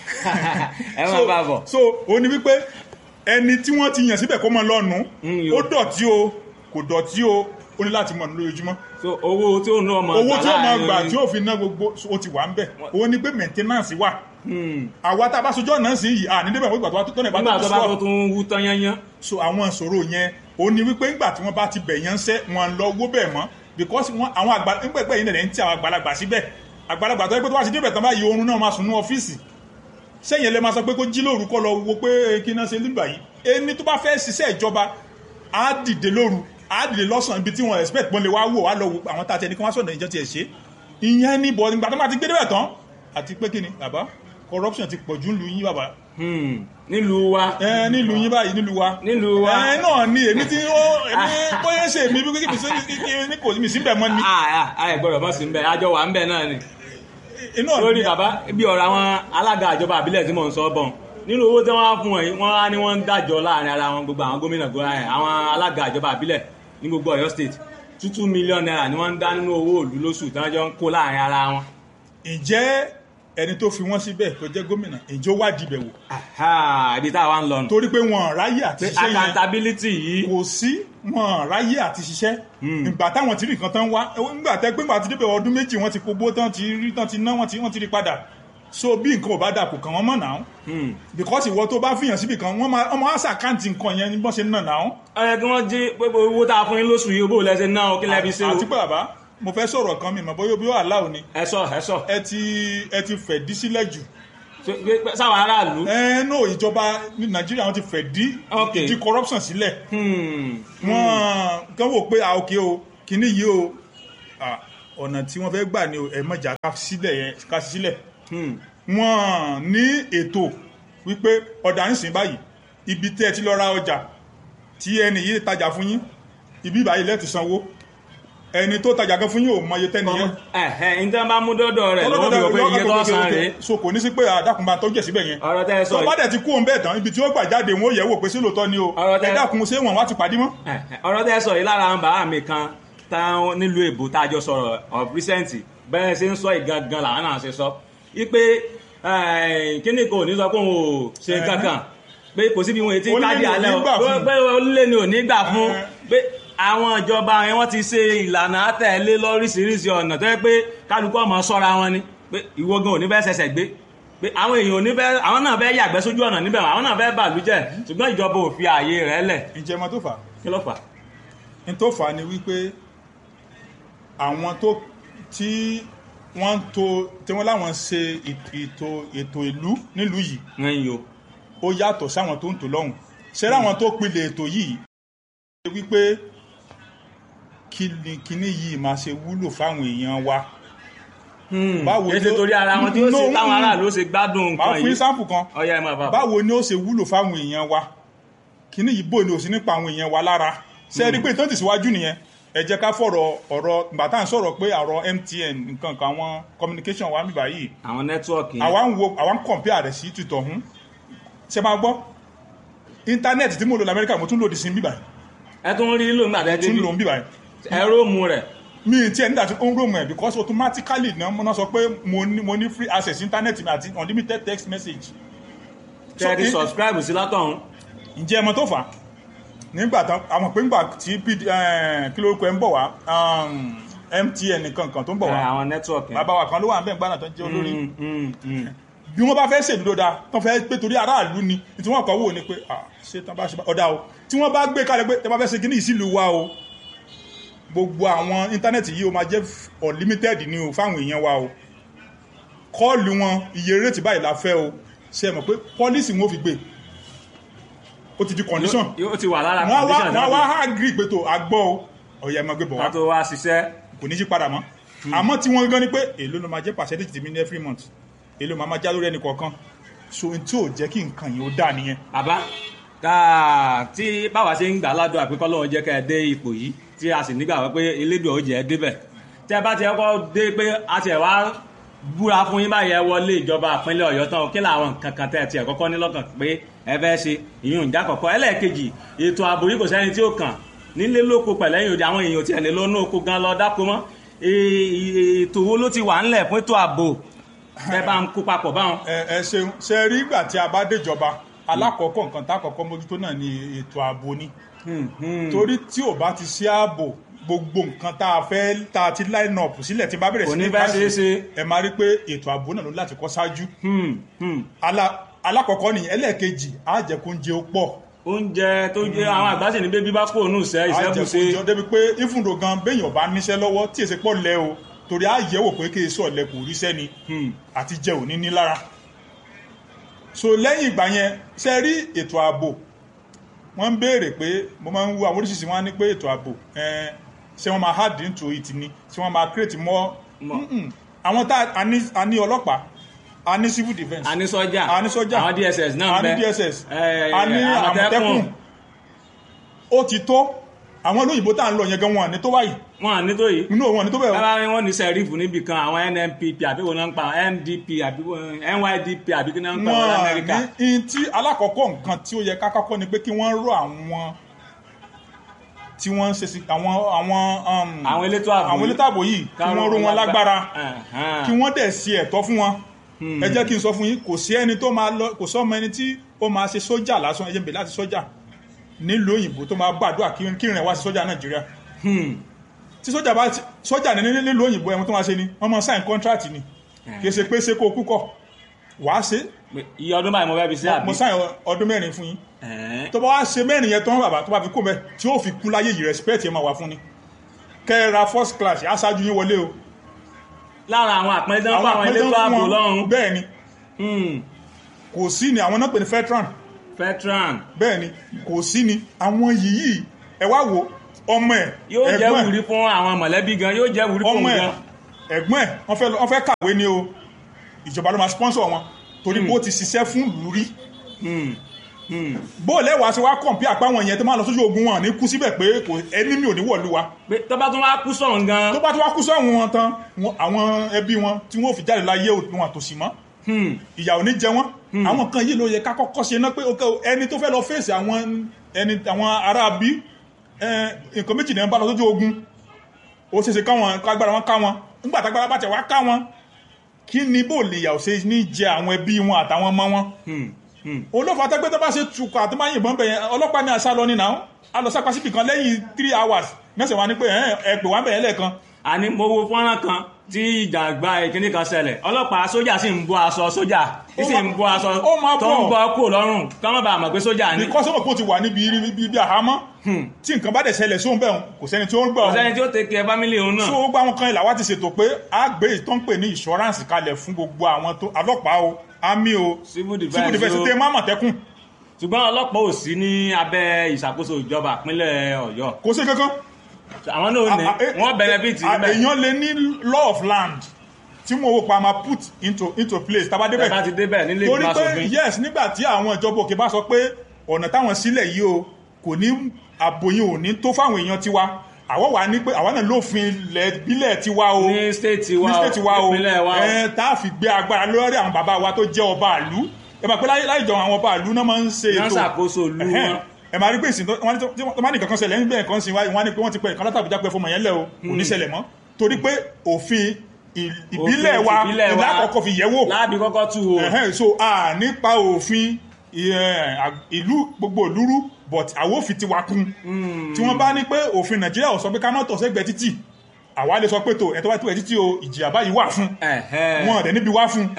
Ẹ máa bá bọ̀. so ó ní wípé ẹni tí wọ́n ti yàn síbẹ̀ kó máa lọ́nu Mm, ó dọ̀tí o kò dọ̀tí o ó ní láti mọ̀ lójoojúmọ́ So owó tí ó ná ọmọ owó tí ó máa láàrin- gbà tí ó fi ná gbogbo ó ti wà ń bẹ̀ ó ní pé maintenance wà àwa tá a bá sojú ọ̀nà sí yìí à ní débẹ̀ wọ́n ìgbà tó bá tó tọ́nà ìbá nígbà tó tó bá tó sọ tún wú tán yányán. so àwọn ìṣòro yẹn ó ní wípé ńgbà tí wọ́n bá ti bẹ̀ yẹn ń sẹ́ wọn lọ owó bẹ̀ mọ́ because wọn àwọn àgbà ńgbẹ̀gbẹ̀ yìí nẹ̀lẹ̀ ń tí àwọn àgbàlagbà síbẹ̀ àgbàlagbà tó yẹ pé tó bá ti débẹ̀ tán báyìí oorun náà máa sùn ní ọ́fíìsì sẹ́yìn ẹlẹ́ máa sọ pé kó jí lóru kọ́ lọ wo pé kí náà ṣe nígbà yìí ẹni tó bá fẹ́ ṣiṣẹ́ ìjọba á dìde lóru á dìde lọ́sàn ibi tí wọ́n expect pọ́n lè wá wò wá lọ wo àwọn tá a ti ẹni kí wọ́n sọ̀rọ̀ ìjọ tiẹ̀ ṣe ìyẹn ní bọ̀ nígbà tó bá ti gbé débẹ̀ tán àti pé kí ni bàbá corruption ti pọ̀ jù ń lu yín bàbá Hmm, nílùú wa. ẹ nílùú yín báyìí nílùú wa Nílùú wa. ẹ náà ni èmi tí ó èmi bóyá ṣe èmi bí kí mi kò mi sí bẹ̀ mọ́ ni Ah, ah, ẹ gbọ́dọ̀ mọ́ sí ń bẹ̀ àjọ wà ń bẹ̀ náà ni. inú Lórí bàbá bí ọ̀rọ̀ àwọn alága ìjọba àbílẹ̀ tí mò ń sọ bọ̀ nínú owó tí wọ́n á fún ẹ̀ wọ́n á ní wọ́n ń dájọ́ láàrin ara wọn gbogbo àwọn gómìnà gómìnà ẹ̀ àwọn alága ìjọba àbílẹ̀ ní gbogbo Ọ̀yọ́ state two two million naira ni wọ́n ń dá nínú owó òlú lóṣù tí wọ́n jọ ń kó láàrin ara wọn. ǹjẹ́ ẹni tó fi wọ́n síbẹ̀ tó jẹ́ gómìnà ǹjẹ́ ó wádìí bẹ̀ wò Aha, ibi táwa ń lọ nù. torí pé wọn ráyè àti pé ṣiṣẹ́ yẹn accountability yìí. kò sí wọn ráyè àti ṣiṣẹ́ ìgbà táwọn tí nìkan tán wá nígbà tẹ́ pé nígbà tí débẹ̀ ọdún méjì wọ́n ti kógbó tán ti rí tán ti ná wọ́n ti wọ́n ti rí padà so bí nǹkan ò bá dà kò kàn wọ́n mọ̀ náà because ìwọ tó bá fìyàn síbì kan wọ́n máa ọmọ àṣà àkáǹtì nǹkan yẹn ní bọ́n ṣe ń nà náà. Ẹ kí wọ́n jí pé owó tá a fún yín lóṣù yìí bó lẹ́sẹ̀ náà ó kí lẹ́bi sí o. àti pé bàbá mo fẹ́ sọ̀rọ̀ kan mi mọ̀ bóyá bí ó àláò ni Ẹ sọ ẹ sọ ẹ ti ẹ ti fẹ̀ dí sílẹ̀ jù sáwọn aráàlú. ẹ no ìjọba ní Nàìjíríà wọn ti fẹ̀ dí Ok. ìdí corruption sílẹ̀ Hmm. wọ́n kàn wò pé ah ok o kìíní yìí o ah, ọ̀nà tí wọ́n fẹ́ gbà ni o, ẹ mọ̀jà ká sílẹ̀ yẹn ká sílẹ̀ Hmm. wọ́n ní ètò wípé ọ̀dà ń sìn báyìí ibi tẹ́ ẹ ti lọ ra ọjà tí ẹni yìí tajà fún yín ibi báyìí lẹ́ẹ̀tì sanwó ẹni tó tajà gan fún yín ò mọye tẹ́ni yẹn Ẹ̀hẹ́ ní bá mú dọ́dọ̀ rẹ̀ lọ́wọ́ bí wọ́n pé iye tó san rèé. so kò ní sí pé àdàkùnbà tó jẹ̀ síbẹ̀ yẹn Ọ̀rọ̀ tẹ́ ẹ sọ tó yìí. bá dẹ̀ ti kú òun bẹ́ẹ̀ tán ibi tí ó gbà jáde wọn ó yẹ̀ wò pé sí lóòótọ́ ni o Ọ̀rọ̀ tẹ́- ẹ dákun ṣé wọn wá ti pàdé mọ́. Ẹ̀hẹ́, ọ̀rọ̀ tẹ́ ẹ sọ yìí lára àwọn bàbá mi kan táwọn nílùú èbó tá a jọ sọ̀rọ̀ of recent bẹ́ẹ̀ ṣe ń sọ ìgangan làwọn náà ṣe sọ wípé kíní kò ní sọ pé òun ò ṣe kankan pé kò síbi wọn ètí Ó lé káàdì ní ò alẹ́ ní o gbà fún. pé olè ni ò ní gbà fún Ẹ̀hẹ́. pé àwọn ìjọba yẹn wọ́n ti ṣe ìlànà àtẹ̀lé lóríṣiríṣi ọ̀nà tó yẹ pé kálukú ọmọ sọ́ra wọn ni pé ìwọ gan ò ní fẹ́ ṣẹ̀ṣẹ̀ gbé pé àwọn èèyàn ò ní fẹ́ àwọn náà fẹ́ yàgbẹ́ sójú ọ̀nà níbẹ̀ àwọn náà fẹ́ bàlújẹ́ ṣùgbọ́n ìjọba ò fi ààyè rẹ̀ lẹ̀ ǹjẹ́ mọ́ tó fà á kí ló fà á. ní tó fà á ni wípé àwọn tó tí wọ́n tó tí wọ́n láwọn ṣe ètò ètò ìlú nílùú yìí ẹ̀yin o. ó yàtọ̀ sáwọn tó ń tò lọ́hùn ṣé láwọn tó pilẹ̀ ètò yìí ṣe wípé kí ni kíní yìí máa ṣe wúlò fáwọn èèyàn wa. Báwo kí ni ṣe ó- torí ara wọn tí ó No, ṣe táwọn mm. aráàlú ó ṣe gbádùn máa nǹkan fún yìí. sáǹpù kan Ọya ẹ máa bá. báwo ni ó ṣe wúlò fáwọn èèyàn wa kíní yìí bò ní òsì nípa àwọn èèyàn wa lára ṣe rí pé tó ti síwájú nìyẹn ẹ jẹ́ ká fọ̀rọ̀ ọ̀rọ̀ ìgbà tá à ń sọ̀rọ̀ pé àrọ̀ M T N nǹkan kan àwọn communication wa mi báyìí àwọn nẹ́tíwọ̀kì yẹn. àwa ń wo àwa ń compare rẹ̀ sí tìtọ̀ hún ṣe máa gbọ́ íńtánẹ́ẹ̀tì tí mo lò lamẹ́ríkà mo tún lòdì sí bíbáyìí ẹ tún rí lò nígbà tẹ́ tún débi lò ń bíbáyìí ẹ̀rọ mu rẹ̀. mi ì tiẹ̀ nígbà tí ó ń rò mọ̀ ẹ̀ because automatically náà mo náà sọ pé mo ní mo ní free access internet mi àti unlimited text message. tẹ́ ẹ ti in- subscribe sí látọ̀hún. ǹjẹ́ ẹ mọ̀ tó fà á nígbà tán àwọn pé ńgbà tí P D eh, kí lórúkọ ẹ ń bọ̀ wá um, M T N nìkan kan tó ń bọ̀ ẹ, wá àwọn nẹ́tíwọ̀kì yẹn. bàbá wa kan ló wà ń bẹ̀ ń gbàdàn tó ń jẹ́ olórí Mm, mm, mm. bí wọ́n bá fẹ́ ṣèlú dáa tán fẹ́ pé torí aráàlú ni tí wọ́n kọ́ wò ni pé ah ṣé tán bá ṣe bá ọ̀dà o tí wọ́n bá gbé kalẹ̀ pé tẹ́ bá fẹ́ ṣe kíní ìsìlú wa o gbogbo àwọn íńtánẹ́ẹ̀tì yìí o máa jẹ́ unlimited ni o fáwọn èèyàn wa o kọ́ọ̀lù wọn iye rate báyìí la fẹ́ o ṣe mọ̀ pé pọ́lísì wọn ò fi gbé ó ti di condition yóò ti wà lára wọ́n wá condition wọ́n wá náà agree pé tó agbọ́ o ọ̀yà ẹ̀ máa gbé bọ̀ ká wá tó wá ṣiṣẹ́. kò ní yí padà mọ́ àmọ́ tí wọ́n gan ni pé èló ló máa jẹ́ percentage tèmi ní every month èló máa máa já lórí ẹnì kọ̀ọ̀kan so n tí ò jẹ́ kí nǹkan yìí ó dà nìyẹn. bàbá káà tí báwa ṣe ń gbà ládùn àpékọ́ lọ́wọ́ jẹ́ kẹ́ ẹ dé ipò yìí tí a sì nígbà pé elédùn ó jẹ́ ẹ débẹ̀ tí ẹ bá ti kọ́kọ́ dé pé a ti ẹ̀ wá búra fún yín báyẹn wọlé ìjọba ìpínlẹ̀ Ọ̀yọ́ tán kí làwọn nǹkan kan tẹ́ ẹ tiẹ̀ kọ́kọ́ ní lọ́kàn pé ẹ fẹ́ ṣe ìyún ìjà kọ̀kọ́ ẹlẹ́ẹ̀kejì ètò ààbò yìí kò sẹ́ni tí ó kàn nílé lóko pẹ̀lẹ́yìn òde àwọn èèyàn tiẹ̀ lè lọ́nà oko gan lọ dáko mọ́ ètò wo ló ti wà ńlẹ̀ fún ètò ààbò ẹ bá ń kó papọ̀ báwọn. ẹ ẹ ṣeun ṣe rí ìgbà tí a bá déjọba alákọ̀ọ́kọ́ nǹkan tá àkọ́kọ́ mójútó náà ni ètò ààbò ni torí tí ò bá ti sí ààbò gbogbo nǹkan tá a fẹ́ tá a ti line up sílẹ̀ tí bá bẹ̀rẹ̀ sí ní káṣí ẹ máa rí pé ètò ààbò náà ló láti kọ́ ṣáájú alákọ̀ọ́kọ́ ni ẹlẹ́ẹ̀kejì á jẹ́ kó oúnjẹ ó pọ̀ oúnjẹ tó jẹ́ àwọn àgbàṣe ní bébí bá kó òun ìṣẹ́ ìṣẹ́bùṣe á jẹ́ kó oúnjẹ débi pé ìfúndò gan béèyàn bá níṣẹ́ lọ́wọ́ tí èsì pọ̀ lẹ́ o torí á yẹ̀wò pé kí èso ọ̀lẹ kò ríṣẹ́ ni àti jẹ òní ní lára so lẹ́yìn ìgbà yẹn ṣe rí ètò ààbò wọ́n ń béèrè pé mo máa ń wo àwọn oríṣiríṣi wọn ní pé ètò ààbò ṣé wọ́n máa hard into it ni ṣé wọ́n máa create more àwọn tá a ní ọlọ́pàá a ní civil defence a ní sọ́jà a ní sọ́jà àwọn D S S náà a ní D S S a ní àmọ̀tẹ́kùn ó ti tó àwọn olóyìnbó tá à ń lọ yẹn gan wọn ní tó báyìí wọn ní tó yìí inú wọn ní tó bẹ́ẹ̀ rárá wọn ní sẹ́rífù níbi kan àwọn N N P P àbí wọn náà ń pa N D P àbí N Y D P àbí kí náà ń pa wọn Amẹ́ríkà. ní tí alákọ̀ọ́kọ́ nǹkan tí ó yẹ ká kọ́kọ́ ni pé kí wọ́n rọ àwọn tí wọ́n ń ṣe sí àwọn àwọn àwọn elétò ààbò àwọn elétò ààbò yìí kí wọ́n ró wọn lágbára kí wọ́n dẹ̀ ṣe ẹ̀tọ́ fún wọn ẹ jẹ́ kí n sọ fún yín kò sí ẹni tó máa lọ kò sọ́mọ ẹni tí ó máa ṣe sójà lásán ẹ jẹ́ n bẹ̀ láti sójà nílùú òyìnbó tó máa gbàdúrà kí rìn wá sí sójà Nàìjíríà tí sójà bá sójà ní nílùú òyìnbó ẹ̀wọ̀n tó máa ṣe ni wọ́n máa sign contract ni kì í ṣe pé ṣe kó kú kọ̀ wàá ṣe. iye ọdún báyìí mo fẹ́ fi ṣe àbí. mo sign ọdún mẹ́rin fún yín tó bá wá ṣe mẹ́rin yẹn tán bàbá tó bá fi kó mẹ́ tí ó fi kú láyé yìí respect yẹn máa wà fún ni kẹ́ẹ̀ra first class aṣáájú yín wọlé o. lára àwọn àpẹẹrẹ fún àwọn elétò ààbò lọ́run. bẹ́ẹ̀ ni kò sí ni àwọn náà pè ní veteran veteran bẹ́ẹ̀ ni kò sí ni àwọn yìí ẹ wá wo ọmọ ẹ̀ yóò jẹ́ wùrí fún àwọn mọ̀lẹ́bí gan yóò jẹ́ wùrí fún gan ẹ̀gbọ́n ẹ̀ wọ́n fẹ́ kàwé ní o ìjọba ló máa sponsor wọn torí bó ti ṣiṣẹ́ fún ìlú rí bó lẹ́wàá ṣe wá kọ̀m̀pí àpáwọn yẹn tó máa lọ sójú ogun wọn ní kú síbẹ̀ pé kò ẹni mi ò ní wọ̀lú wa. tó bá tún wá kú sọ̀rọ̀ gan. tó bá tún wá kú sọ̀rọ̀ wọn tán àwọn ẹbí wọn tí wọ́n fi jáde láyé wọn àtòsí mọ́ ìyà ò ní jẹ wọ́n àwọn kan yìí ló yẹ ká kọ́kọ́ ṣe ná pé ẹni tó fẹ́ lọ fèsì àwọn ẹni àwọn ará bí nǹkan méjì náà bá lọ sójú ogun ó ṣeéṣe káwọn kágbára wọn ká wọn nígbà tágbára bá tẹ̀ wá ká wọn kí ni bó lè yà ó ṣe ní jẹ àwọn ẹbí wọn àtàwọn ọmọ wọn olófà tẹ́gbẹ́ tó bá ṣe tukọ̀ àti máa yìnbọn bẹ̀yẹn ọlọ́pàá ní àṣà lọ nínú alọ́sàpá síbì kan lẹ́yìn three hours mẹ́sàn-án wá ní pé ẹ pè wá bẹ̀yẹn lẹ́ẹ̀kan. àní mo wo fọ́nrán kan tí ìjàgbá ìkíní kan ṣẹlẹ̀ ọlọ́pàá sójà sì ń bọ́ aṣọ sójà sì ń bọ́ aṣọ tó ń bọ́ kúrò lọ́rùn kí wọ́n bá mọ̀ pé sójà ní. because ọmọ kò ti wà níbi ibi àhámọ́ tí nǹkan bá dẹ̀ ṣẹlẹ̀ sóhun bẹ́ẹ̀ kò sẹ́ni tí ó ń gbà kò sẹ́ni tí ó tẹ̀kẹ́ fámílì òun náà. so ó gbá wọn kan ìlà wá ti ṣètò pé a gbé ìtọ́ ń pè ní insurance kalẹ̀ fún gbogbo àwọn tó ọlọ́pàá o army o civil defence tẹ má mọ̀tẹ́kùn. ṣùgbọ́n ọlọ́pàá ò sí ní abẹ́ ìṣàkóso ìjọba ìpínlẹ̀ Ọ̀yọ́. kò sí kankan. àwọn náà ní wọ́n benefit níbẹ̀. èèyàn lè ní law of land tí mo wò pa máa put into into place tá bá débẹ̀. tá bá ti débẹ̀ nílé ìgbìmọ̀ aṣòfin. torí pé yes nígbà tí àwọn ìjọba òkè bá sọ pé ọ̀nà táwọn sílẹ̀ yìí o kò ní àbòyìn ò ní tó fáwọn èèyàn tiwa àwọn wà ní pé àwọn náà lófin ilẹ̀ ìbílẹ̀ tiwa o ní state tiwa ní state tiwa o ìpínlẹ̀ wa o ẹ tá a fi gbé agbára lórí àwọn bàbá wa tó jẹ́ ọba àlú ẹ máa pẹ́ láì jọ àwọn ọba àlú náà máa ń ṣe ètò náà ṣàkóso ìlú wọn. ẹ máa rí pé ìsìn tó máa ní kankan ṣẹlẹ̀ níbẹ̀ kan sí wọ́n ní pé wọ́n ti pẹ́ ìkan látàbíjá pé fọmọ yẹn lẹ̀ o kò ní ṣẹlẹ̀ mọ́ torí pé òfin ìbílẹ̀ wa ìlà àkọ́kọ́ fi yẹ̀wò láàbí kọ́kọ́ tú o. so a nípa òfin ìlú gbogbo ìlúrú but àwọn òfin ti wá kún tí wọ́n bá ní pé òfin Nàìjíríà ò sọ pé ká má tọ̀ sẹ́gbẹ̀ẹ́ títì àwa lè sọ pé tó ẹ̀tọ́ bá tó ẹ̀ títì o ìjìyà báyìí wà fún wọn ọ̀dẹ̀ níbi wá fún.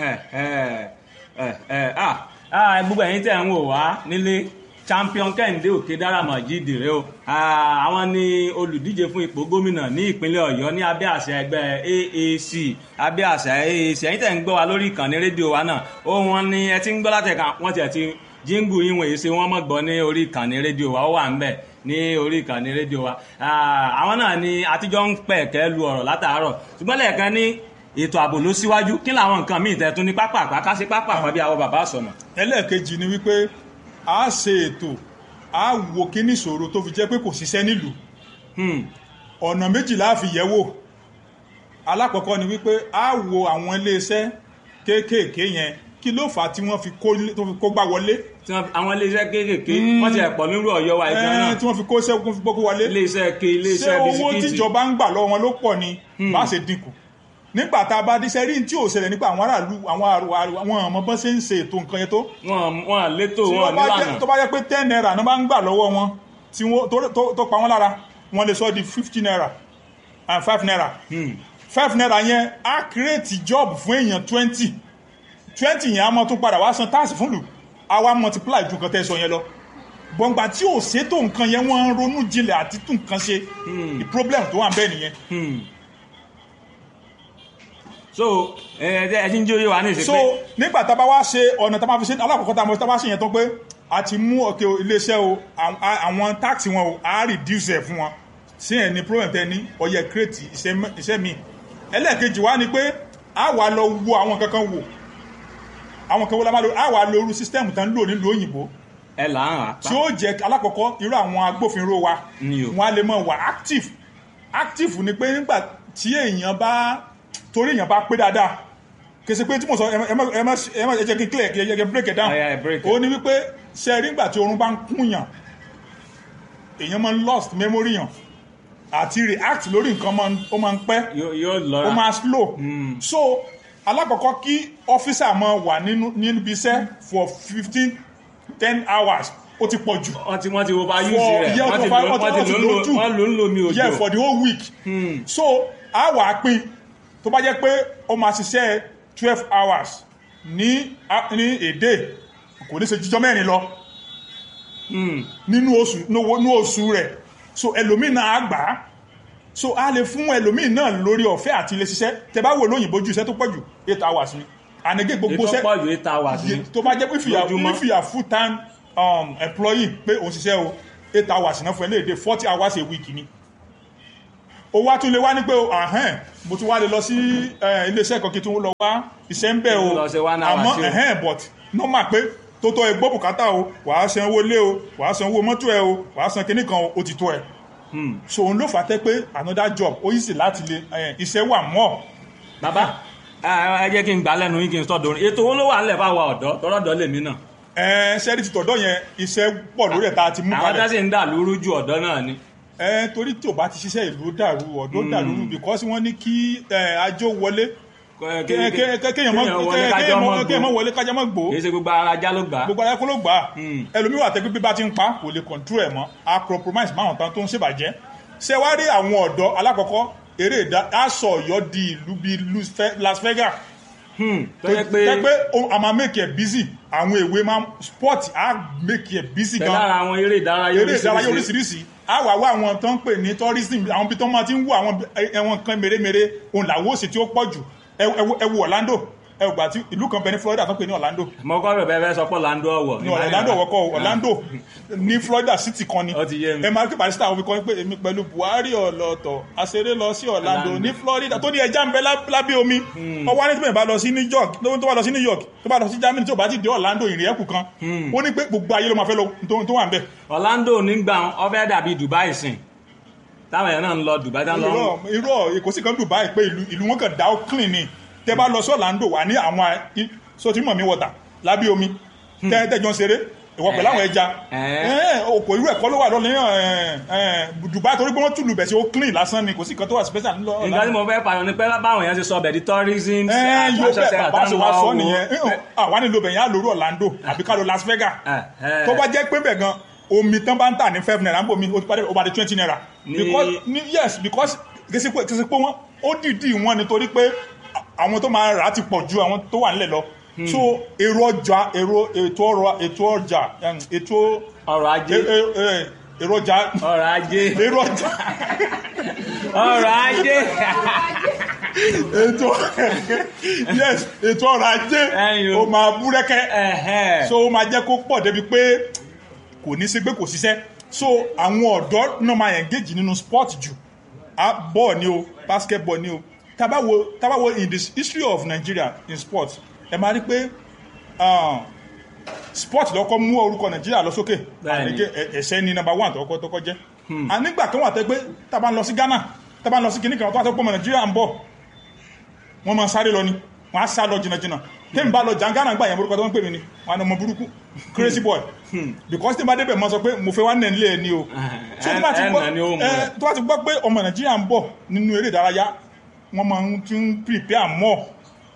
gbogbo ẹ̀yin tẹ̀ ń wò wá nílé champion Kẹ́hìndé Òkèdáramọ̀ jídìrẹ́ o àwọn ni olùdíje fún ipò gómìnà ní ìpínlẹ̀ Ọ̀yọ́ ní abẹ́ àṣẹ ẹgbẹ́ A A C abẹ́ àṣẹ A A C ẹ̀yin tẹ̀ ń gbọ́ wa lórí ìkànnì rédíò wa náà ó wọn ni ẹ ti ń gbọ́ látẹ̀ka wọ́n ti ẹ̀ ti jíngù yín wọ̀nyí ṣe wọ́n mọ̀ gbọ́ ní orí ìkànnì rédíò wa ó wà ń bẹ̀ ní orí ìkànnì rédíò wa àwọn náà ni àtijọ́ ń pẹ̀ kẹ́ lu ọ̀rọ̀ látàárọ̀ ṣùgbọ́n lẹ́ẹ̀kan ní ètò ààbò ló síwájú kí làwọn nǹkan míì tẹ̀ tún ní pápá àpáká sí pápá àpá bí àwọn bàbá sọ̀nà. ẹlẹ́ẹ̀kejì ni wípé a ṣe ètò a wo kíní ìṣòro tó fi jẹ́ pé kò ṣiṣẹ́ nílùú ọ̀nà méjì la fi yẹ̀ wò. alákọ̀ọ́kọ́ ni wípé a wo àwọn iléeṣẹ́ kéékèèké yẹn kí ló fà á tí wọ́n fi kó gbá wọlé. àwọn iléeṣẹ́ kéékèèké wọ́n ti ẹ̀pọ̀ nírú Ọ̀yọ́ wa ìgbà náà tí wọ́n fi kó sẹ́kún fi gbókó wọlé. iléeṣẹ́ ke iléeṣẹ́ bisikíìtì. ṣé owó tíjọba ń gbà lọ́wọ́ wọn ló pọ̀ ni bá ṣe dínkù. nígbà tá a bá díṣẹ́ rí tí ò ṣẹlẹ̀ nípa àwọn aráàlú àwọn ọmọ bọ́n ṣe ń ṣe ètò nǹkan yẹn tó. wọn à létò wọn nílànà. tó bá jẹ́ pé ten naira náà bá ń gbà lọ́wọ́ wọn tí wọ́n tó pa wọ́n lára wọ́n lè sọ di fifty naira and five naira. five naira yẹn á create job fún èèyàn twenty twenty yẹn á mọ tún padà wá san táàsì fún lù á wá multiply ju nǹkan tẹ́ sọ yẹn lọ. bọ̀ǹgbà tí ò ṣètò nǹkan yẹn wọ́n ń ronú jinlẹ̀ àti tún nǹkan ṣe the problem tó wà bẹ́ẹ̀ nìyẹn. so ẹ ẹ ti ń jó yé wa ní ìsìn pé. so nígbà tá a bá wá ṣe ọ̀nà tá a máa fi ṣe alákọ̀ọ́kọ́ tá a bá ṣe yẹn tán pé a ti mú ọ̀kẹ́ iléeṣẹ́ o àwọn táàkì wọn o a reduce ẹ̀ fún wọn sí ẹ̀ ní problem tẹ́ ní ọ̀yẹ́ create iṣẹ́ mi. ẹlẹ́ẹ̀kejì wá ni pé a wà lọ wo àwọn kankan wò àwọn kan wọ́n lábàá lórí àwa lóru sísítẹ́ẹ̀mù tán lò nílùú òyìnbó ẹ là ń rà. tí ó jẹ́ alákọ̀ọ́kọ́ irú àwọn agbófinró wa wọn á lè mọ̀ wà active active ni pé nígbà tí èèyàn bá torí èèyàn bá pé dáadáa kèsì pé tí mo sọ ẹ má ẹ jẹ́ kí n clear kí ẹ jẹ́ kí n break it down ó ní wípé ṣe rí nígbà tí oorun bá ń kúnyàn èèyàn máa ń lost memory yàn àti react lórí nǹkan ó máa ń pẹ́ ó máa slow so alákọ̀ọ́kọ́ kí ọ́fíìsà máa wà níbi iṣẹ́ for fifteen ten hours ó ti pọ̀ jù. wọ́n ti wọ́n ti wo bá use rẹ̀ wọ́n ti lò wọ́n ti lò wọ́n lò ń lo mi òjò. yeah for the whole week. Hmm. so a wà á pín tó bá jẹ́ pé ó máa ṣiṣẹ́ twelve hours ní ní èdè kò ní ṣe jíjọ́ mẹ́rin lọ nínú oṣù nínú oṣù rẹ̀ so ẹlòmíì náà á gbà á so a lè fún ẹlòmíì náà lórí ọ̀fẹ́ àti ilé ṣiṣẹ́ tẹ bá wò lóyìnbó ju iṣẹ́ tó pọ̀ jù eight hours ni ànégé gbogbo ṣẹ́ ètò pọ̀ jù eight hours ni tó bá jẹ́ pé if you are full time um, employee pé òun ṣiṣẹ́ o eight hours náà fún ẹ léde forty hours a week ni ó wá tún lè wá ní pé ahẹ́n mo tún wá lè lọ sí iléeṣẹ́ kan kí tún lọ wá iṣẹ́ ń bẹ̀ o àmọ́ ahẹ́n but normal pé tó tọ́ ẹgbọ́ bùkátà o wàá san owó lé o wàá san owó mọ́tò ẹ o wàá san kinní kan o ti tó ẹ so òun ló fà tẹ́ pé another job ó yìí sì láti lè iṣẹ́ wà mọ́. bàbá ẹ jẹ́ kí n gbà lẹ́nu yín kí n sọ dorin ètò owó ló wà nílẹ̀ fáwọn ọ̀dọ́ tọ́lọ́dọ̀ lèmi náà. ẹ ṣẹ́rí ti tọ̀dọ̀ yẹn iṣẹ́ pọ̀ lórí ẹ̀ tá a ti mú kalẹ̀. àwọn tẹ́sí ń dà lóru ju ọ̀dọ́ náà ni. ẹ torí tí o bá ti ṣiṣẹ́ ìlú dàrú ọ̀dọ́ dàrú because wọ́n ní kí ajó wọlé kéèyàn mọ́ wọlé kájá mọ́ gbó. kì í ṣe gbogbo ara ajá ló gbà. gbogbo ara kó ló gbà. ẹlòmíì wà tẹ́gbẹ́ bí bá ti ń pa kò lè control ẹ̀ mọ́ a compromise máwọn tán tó ń ṣèbàjẹ́. ṣé wàá rí àwọn ọ̀dọ́ alákọ̀ọ́kọ́ eré ìdá aṣọ Ọ̀yọ́ di ìlú bíi Las Vegas. tó yẹ pé tẹ́ pé a máa make it busy àwọn èwe máa sport á make it busy gan. pẹ̀lú ara àwọn eré ìdárayá oríṣiríṣi a wà wá àwọn tó ń pè ní tourism àwọn bí tó máa ti ń wo àwọn ẹwọn kan mèremère òun làwọn òsì tí ó pọ̀ jù ẹ wo Orlando ẹ gbà tí ìlú kan bẹ ní Florida tó ń pè ní Orlando. mo kọ́ rẹ̀ bẹ́ẹ̀ sọ pé Orlando ọ̀wọ̀. ní Orlando ọ̀wọ̀ kọ́ Orlando ní Florida city kan ni ẹ máa kí barista àwọn fi kọ́ pé èmi pẹ̀lú Buhari ọ̀lọ́tọ̀ àṣeré lọ sí Orlando ní Florida tó ní ẹja ń bẹ lábẹ́ omi ọwọ́ ní tí bá lọ sí New York tó bá lọ sí New York tó bá lọ sí Germany tó bá ti dé Orlando ìrìn ẹ̀kú kan ó ní pé gbogbo ayé ló máa fẹ́ lọ tó wà ń bẹ. Orlando nígbà ó fẹ́ dàbí Dubai sìn táwọn èèyàn náà ń lọ Dubai táwọn lọ. irọ́ èkó sì kan Dubai pé ìlú wọn kàn dá ó clean ni tẹ bá lọ sí Orlando wà ní àwọn sotimọ̀ mi wọ̀tà lábí omi tẹ́ẹ̀tẹ́jọ́ ń ṣeré ìwọ pẹ̀lú àwọn ẹja òkò irú ẹ̀kọ́ ló wà lọ lẹ́yìn Dubai torí pé wọ́n tùlù bẹ̀ sí ó clean lásán ni kò sí kan tó wà special ńlọ. ìgbà tí mo fẹ́ pààyàn ni pé báwọn èèyàn ti sọ bẹ̀ di tourism. yóò bẹ̀ bàbá ṣe wá sọ nìyẹn àwa nílò bẹ̀ yẹn á lórí Orlando àbí ká lọ Las Vegas tó bá jẹ́ pé bẹ̀ gan omi tán bá ń tà ní five naira ń bò mí ó bá di twenty naira. yes because kìí ṣe pé wọ́n ó dìídì wọn nítorí pé àwọn tó máa rà á ti pọ̀ ju àwọn tó wà nílẹ̀ lọ so èrò ọjà èrò ètò ọrọ̀ ètò ọjà ètò ọrọ̀ ajé èrò ọjà ọrọ̀ ajé èrò ọjà ọrọ̀ ajé ètò yes ètò ọrọ̀ ajé ó máa búrẹ́kẹ́ so ó máa jẹ́ kó pọ̀ débi pé kò ní sí pé kò ṣiṣẹ́ so àwọn ọ̀dọ́ náà máa engage nínú sport jù bọ́ọ̀ ni o basketball ni o tabawo tabawo in the history of Nigeria in sport ẹ máa rí pé sport lọ́kọ́ mú orúkọ Nigeria lọ sókè ẹ̀ṣẹ́ ní number one tọ́kọ́ tọ́kọ́ jẹ́ a nígbà kan wà tẹ́ pé tàbá ń lọ sí Ghana tàbá ń lọ sí kìíní kan tó wà tó pọ̀ mọ́ Nigeria ń bọ̀ wọ́n máa sáré lọ ni wọ́n á sá lọ jìnnàjìnnà tẹ́mi bá lọ jàǹgánà gbà yẹn orúkọ tó ń pè mí ni wọ́n á ní ọmọ burúkú crazy boy because tí n bá débẹ̀ mọ́ sọ pé mo fẹ́ wá nẹ̀ nílé ẹ̀ ni o so tó bá ti gbọ́ pé ọmọ Nigeria ń bọ̀ nínú eré ìdárayá wọ́n máa ń tún prepare more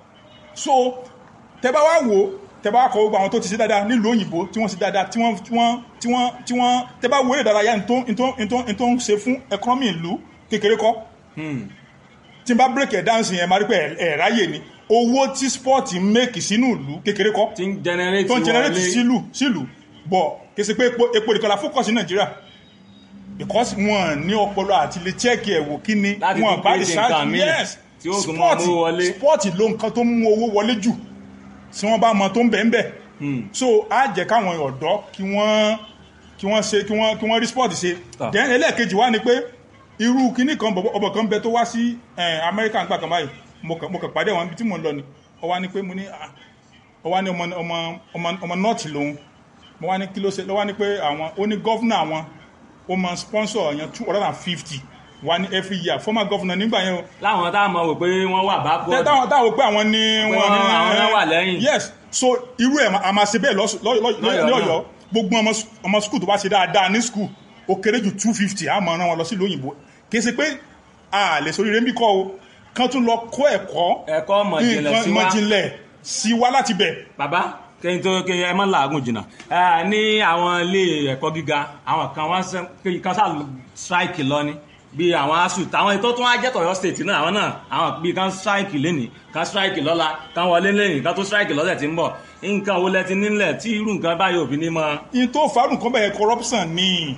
so tẹ́ bá wá wò tẹ́ bá kọ gbogbo àwọn tó ti ṣe dáadáa nílùú òyìnbó tí wọ́n ṣe dáadáa tí wọ́n tí wọ́n tí wọ́n tí wọ́n tẹ́ bá wo eré ìdárayá ní tó ń ṣe fún economy ìlú kékeré kọ́ tí n bá break ẹ̀ dáhùn sí yẹn máa rí pé ẹ̀ ráyè ni owó tí sport ń make sínú ìlú kékeré kọ́ tí ń generate tó ń generate sílùú sílùú bọ̀ kì í ṣe pé epo nìkan la focus ní Nàìjíríà because wọn ní ọpọlọ àti lè check ẹ̀ wò kí ni wọn bá research yes sport sport ló nǹkan tó mú owó wọlé jù tí wọ́n bá mọ tó ń bẹ̀ ń bẹ̀ so á jẹ́ káwọn ọ̀dọ́ kí wọ́n kí wọ́n ṣe kí wọ́n kí wọ́n rí sport ṣe then ẹlẹ́ẹ̀kejì wá ni pé irú kíní kan ọbọ̀ kan bẹ tó wá sí Amẹ́ríkà nígbà kan báyìí mo kàn pàdé àwọn ibi tí mo ń lọ ni ó wá ní pé mo ní ó wá ní ọmọ ọmọ ọmọ ọmọ nọ́ọ̀tì lòun mo wá ní kí ló ṣe ló wá ní pé àwọn ó ní gọ́fúnà àwọn ó máa sponsor yẹn two hundred and fifty wá ní every year former governor nígbà yẹn o. láwọn táwọn mọ̀ wò pé wọ́n wà bá bọ́ọ̀dù. táwọn táwọn wò pé àwọn ní wọ́n àwọn náà wà lẹ́yìn. yes so irú ẹ̀ a máa ṣe bẹ́ẹ̀ ní Ọ̀yọ́ gbogbo ọmọ skul tó bá ṣe dáadáa ní skul ó kéré ju two fifty a máa rán wọn lọ sí ìlú òyìnbó kì í ṣe pé a lè sórí rẹ̀ ń bí kọ́ o kán tún lọ kó ẹ̀kọ́ ẹ̀kọ́ mọ̀jìnlẹ̀ sí wa láti bẹ̀. bàbá kẹ́yìn tó kẹ́yìn ẹ má làágùn jìnnà ní àwọn ilé ẹ̀kọ́ gíga àwọn kan wọ́n kan sá strike lọ ni bí àwọn asu táwọn ètò tó wá jẹ́ tọ̀yọ́ state náà àwọn náà àwọn bí kan strike lẹ́nìí kan strike lọ́la kan wọlé lẹ́nìí kan tó strike lọ́sẹ̀ tí ń bọ̀ nǹkan wo lẹ ti nílẹ̀ tí irú nǹkan báyìí òbí ní mọ́. in tó farun kan bẹ̀rẹ̀ corruption ni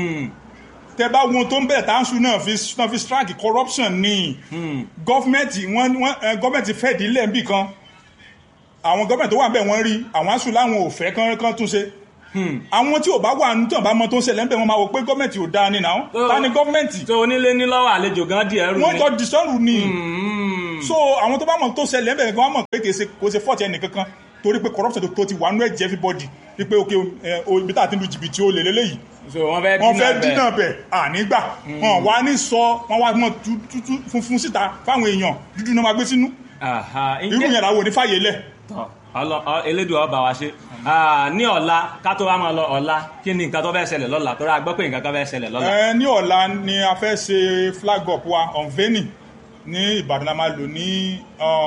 tẹ bá wọn tó ń bẹ̀rẹ̀ táǹsù náà fi náà fi strike corruption ni gọ́fìmẹ̀ntì wọn gọ́fìmẹ̀ntì fẹ́ dílé níbì kan àwọn gọ́fìmẹ̀ntì tó wà bẹ́ẹ̀ wọ́n rí àwọn aṣù láwọn ò fẹ́ kán kán tún ṣe àwọn tí ò bá wà nítorí bá mọ tó ń ṣẹlẹ̀ ń bẹ̀ wọ́n máa wò pé gọ́fìmẹ̀ntì ò dáa ni náà ta ni gọ́fìmẹ̀ntì. tó onílé ní lọ́wọ́ àlejò gan díẹ̀ rú ni. wọ́n jọ dìsọ́rù ni so àwọn tó bá mọ tó ṣẹlẹ̀ ń bẹ̀ gan wọ́n mọ̀ pé kò ṣe fọ́ọ̀tì ẹnì kankan torí pé corruption tó ti wà nú ẹ̀jẹ̀ everybody wípé ok ibi tá a ti lu jìbìtì ó lè lélẹ́yìí wọ́n fẹ́ dínà bẹ̀ ànígbà wọ́n wá ní sọ wọ́n wá mọ́ tútú funfun síta fáwọn èèyàn dúdú náà máa gbé sínú irú yẹn làwọn ò ní fàyè lẹ̀. elédùn ọba wa ṣe ní ọ̀la ká tó wá máa lọ ọ̀la kí ni nǹkan tó fẹ́ ṣẹlẹ̀ lọ́la tó rà gbọ́ pé nǹkan kan fẹ́ ṣẹlẹ̀ lọ́la. ní ọ̀la ni a fẹ́ ṣe flag up wa unveiling ní Ìbàdàn la máa lò ní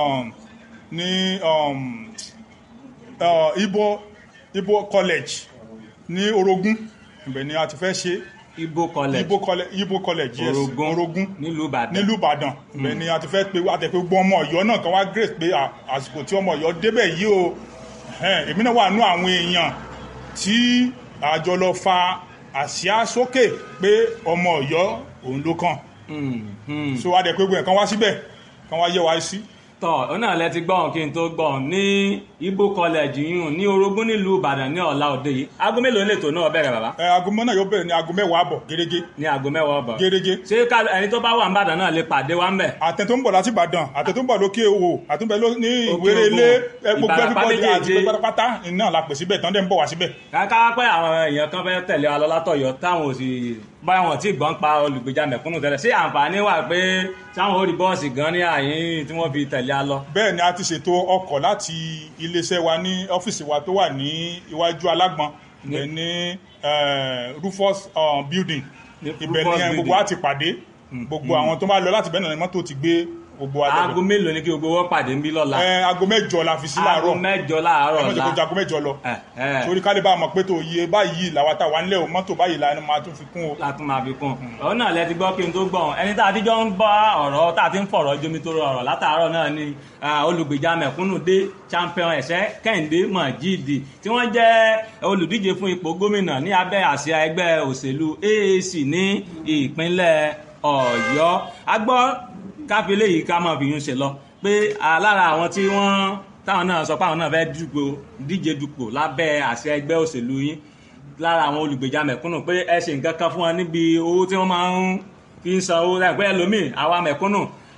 ní Ibo Ibo college ní Orogun ibẹ̀ ni a ti fẹ́ ṣe. Ibo college Ibo college Ibo college yes Orogun Orogun nílùú Ìbàdàn nílùú Ìbàdàn ibẹ̀ ni a ti fẹ́ pé àtẹ̀pé gbọ́ ọmọ Ọ̀yọ́ náà kan wá grace pé àsìkò tí ọmọ Ọ̀yọ́ débẹ̀ yìí o èmi náà wà nú àwọn èèyàn tí àjọ lọ fa àsíá sókè pé ọmọ Ọ̀yọ́ òun ló kàn so àtẹ̀pé gbọ́ kan wá síbẹ̀ kan wá yẹ wá sí. tọ́ ọ náà lẹ ti gbọ́n kí n tó gbọ́n ní Ibo college yìí ní Orogun nílùú Ìbàdàn ní ọ̀la òde yìí aago mélòó lè tó náà bẹ̀rẹ̀ bàbá. ẹ aago mọ́ náà yóò bẹ̀rẹ̀ ní aago mẹ́wàá àbọ̀ gẹ́gẹ́. ní aago mẹ́wàá àbọ̀ gẹ́gẹ́. ṣé ẹni tó bá wà ní Ìbàdàn náà lè pàdé wa ń bẹ̀. àtẹ tó ń bọ̀ láti Ìbàdàn àtẹ tó ń bọ̀ lókè Òwò àtúnbẹ̀ ní Ìwéré Ilé gbogbo everybody àti pátápátá náà la pè síbẹ̀ tán dẹ̀ ń bọ̀ wá síbẹ̀. káká pé àwọn èèyàn kan fẹ́ tẹ̀lé wa lọ látọ̀yọ́ táwọn ò sì báyọ̀ wọn tí gbọ́n pa olùgbèjà mẹ̀kúnnù tẹ́lẹ̀ ṣé àǹfààní wà pé táwọn ò rí bọ́ọ̀sì gan ní àyín tí wọ́n fi tẹ̀lé a lọ. bẹ́ẹ̀ ni a ti ṣètò ọkọ̀ láti iléeṣẹ́ wa ní ọ́fíìsì wa tó wà ní iwájú Alágbọ̀n ibẹ̀ ní Rufus building ibẹ̀ ni gbogbo a ti pàdé gbogbo àwọn tó bá lọ láti bẹ́ẹ̀ náà ni mọ́tò ti gbé gbogbo adọ́dọ̀. aago mélòó ni kí gbogbo wọn pàdé ń bí lọ́la. ẹ aago mẹ́jọ la fi sí láàárọ̀ aago mẹ́jọ láàárọ̀ la ẹ mọ̀jọ aago mẹ́jọ lọ. torí ká lè bá a mọ̀ pé tó yẹ báyìí làwọn tá wà nílẹ̀ o mọ́tò báyìí la ni máa tún fi kún o. la tún máa fi kún ọ̀rọ̀ náà lẹ ti gbọ́ kí n tó gbọ́ ẹni tá a ti jọ ń bá ọ̀rọ̀ tá a ti ń fọ̀rọ̀ jomi tó rọrọ̀ látàárọ̀ náà ni olùgbèjà mẹ̀kúnnù dé champion ẹ̀sẹ̀ Kẹ́hìndé Mọ̀jídì tí wọ́n jẹ́ olùdíje fún ipò gómìnà ní abẹ́ àsíá ẹgbẹ́ òṣèlú A A C ní ìpínlẹ̀ Ọ̀yọ́ agbọ́ káfí léyìí ká máa fi yún ṣe lọ pé lára àwọn tí wọ́n táwọn náà sọ pé àwọn náà fẹ́ dúpọ̀ díje dupò lábẹ́ àṣẹ ẹgbẹ́ òṣèlú yín lára àwọn olùgbèjà mẹ̀kúnnù pé ẹ ṣe nǹkan kan fún wọn níbi owó tí wọ́n máa ń fi ń san owó láìpẹ́ ẹlòmíì àwa mẹ̀kúnnù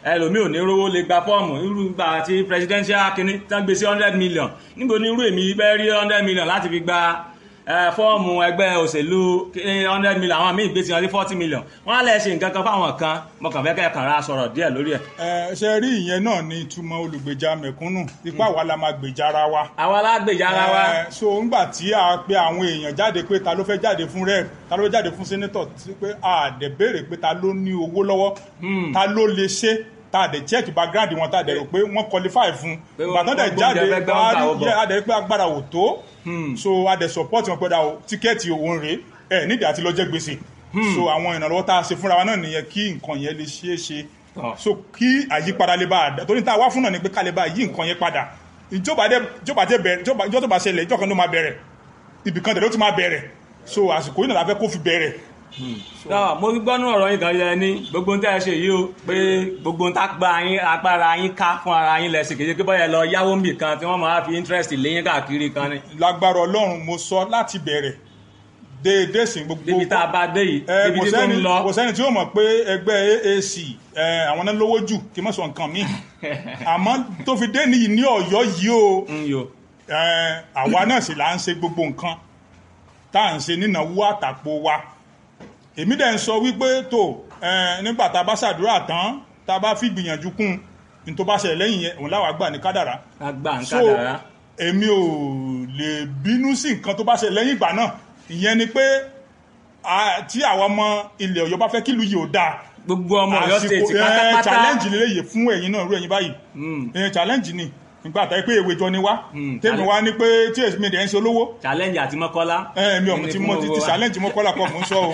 ẹlòmíì ò ní rówó lè gba fọ́ọ̀mù irú gbà àti presidential kínní tán gbé sí hundred million níbo ni irú èmi bẹ́ẹ̀ rí hundred million láti fi gba fọ́ọ̀mù ẹgbẹ́ òṣèlú hundred million àwọn míì gbé sí wọn sí forty million wọ́n á lè ṣe nǹkan kan fáwọn kan mọ̀kàn fẹ́ kàn ra sọ̀rọ̀ díẹ̀ lórí ẹ̀. ẹ ṣe rí ìyẹn náà ní ìtumọ̀ olùgbèjà mẹ̀kúnnù ipá wa la máa gbèjà ara wa. àwa la gbèjà ara wa. ẹ so ńgbà tí a pe àwọn èèyàn jáde pé ta ló fẹ́ jáde fún rep ta ló fẹ́ jáde fún senator pé a dẹ̀ béèrè pé ta ló ní owó lọ́wọ́ ta ló lè ṣe ta dẹ̀ check background wọn ta dẹ̀ rò pé wọ́n qualify fún ìbàdàn dẹ̀ jáde a dẹ̀ pé agbára ò tó so a dẹ̀ support wọn pẹ̀lú àwọn tíkẹ́ẹ̀tì òun rèé ẹ̀ nídìí àti lọ jẹ gbèsè so àwọn ìrànlọ́wọ́ tá a ṣe fúnra wa náà nìyẹn kí nǹkan yẹn lè ṣeé ṣe so kí àyípadà lè bá a dá torí tá a wá fún náà ni pé ká lè bá yí nǹkan yẹn padà ìjọba dé ìjọba dé bẹ̀rẹ̀ ìjọba tó bá ṣẹlẹ̀ ìjọ kan ló máa bẹ̀rẹ̀ ibìkan tẹ̀lé ó ti máa bẹ̀rẹ̀ so àsìkò yìí náà la fẹ́ kó fi bẹ̀rẹ̀. mo gbọ́nú ọ̀rọ̀ yín kan yẹn ní gbogbo tẹ́ ẹ ṣe yìí o pé gbogbo tá agbára yín ká fún ara yín lẹ́sìn kejì pé bọ́yá lọ yáwó mbì kan tí wọ́n máa fi interest léyìn káàkiri kan ni. lágbára Ọlọ́run mo sọ láti bẹ̀rẹ̀ déédéé sìn gbogbo. débi tá a bá dé yìí débi tí tó ń lọ. kò sẹ́ni tí ó mọ̀ pé ẹgbẹ́ A A C àwọn náà lówó jù kí n má sọ nǹkan míì àmọ́ tó fi dé nìyí ní Ọ̀yọ́ yìí o àwa náà sì là ń ṣe gbogbo nǹkan tá à ń ṣe nínáwó àtàpò wa èmi dẹ̀ ń sọ wípé tó nígbà tá a bá ṣàdúrà tán tá a bá fi gbìyànjú kún ní tó bá ṣẹlẹ̀ lẹ́yìn yẹn òun láwàá gbà ní kádàrá. a gbà ní kádàrá. so èmi ò lè bínú sí nǹkan tó bá ṣẹlẹ̀ lẹ́yìn ìgbà náà ìyẹn ni pé tí àwọn ọmọ ilẹ̀ Ọ̀yọ́ bá fẹ́ kílùú yìí ò dáa gbogbo ọmọ Ọ̀yọ́ state pátápátá challenge lélẹ́yìí fún ẹ̀yin náà irú ẹ̀yin báyìí challenge ni nígbà tá pé èwe jọ ni wá tèmi wá ní pé tí èsì mi dẹ̀ ń ṣe olówó. challenge àti Mọ́kọ́lá. ẹ mi ò mọ̀ tí mo ti challenge Mọ́kọ́lá kọ́ mò ń sọ o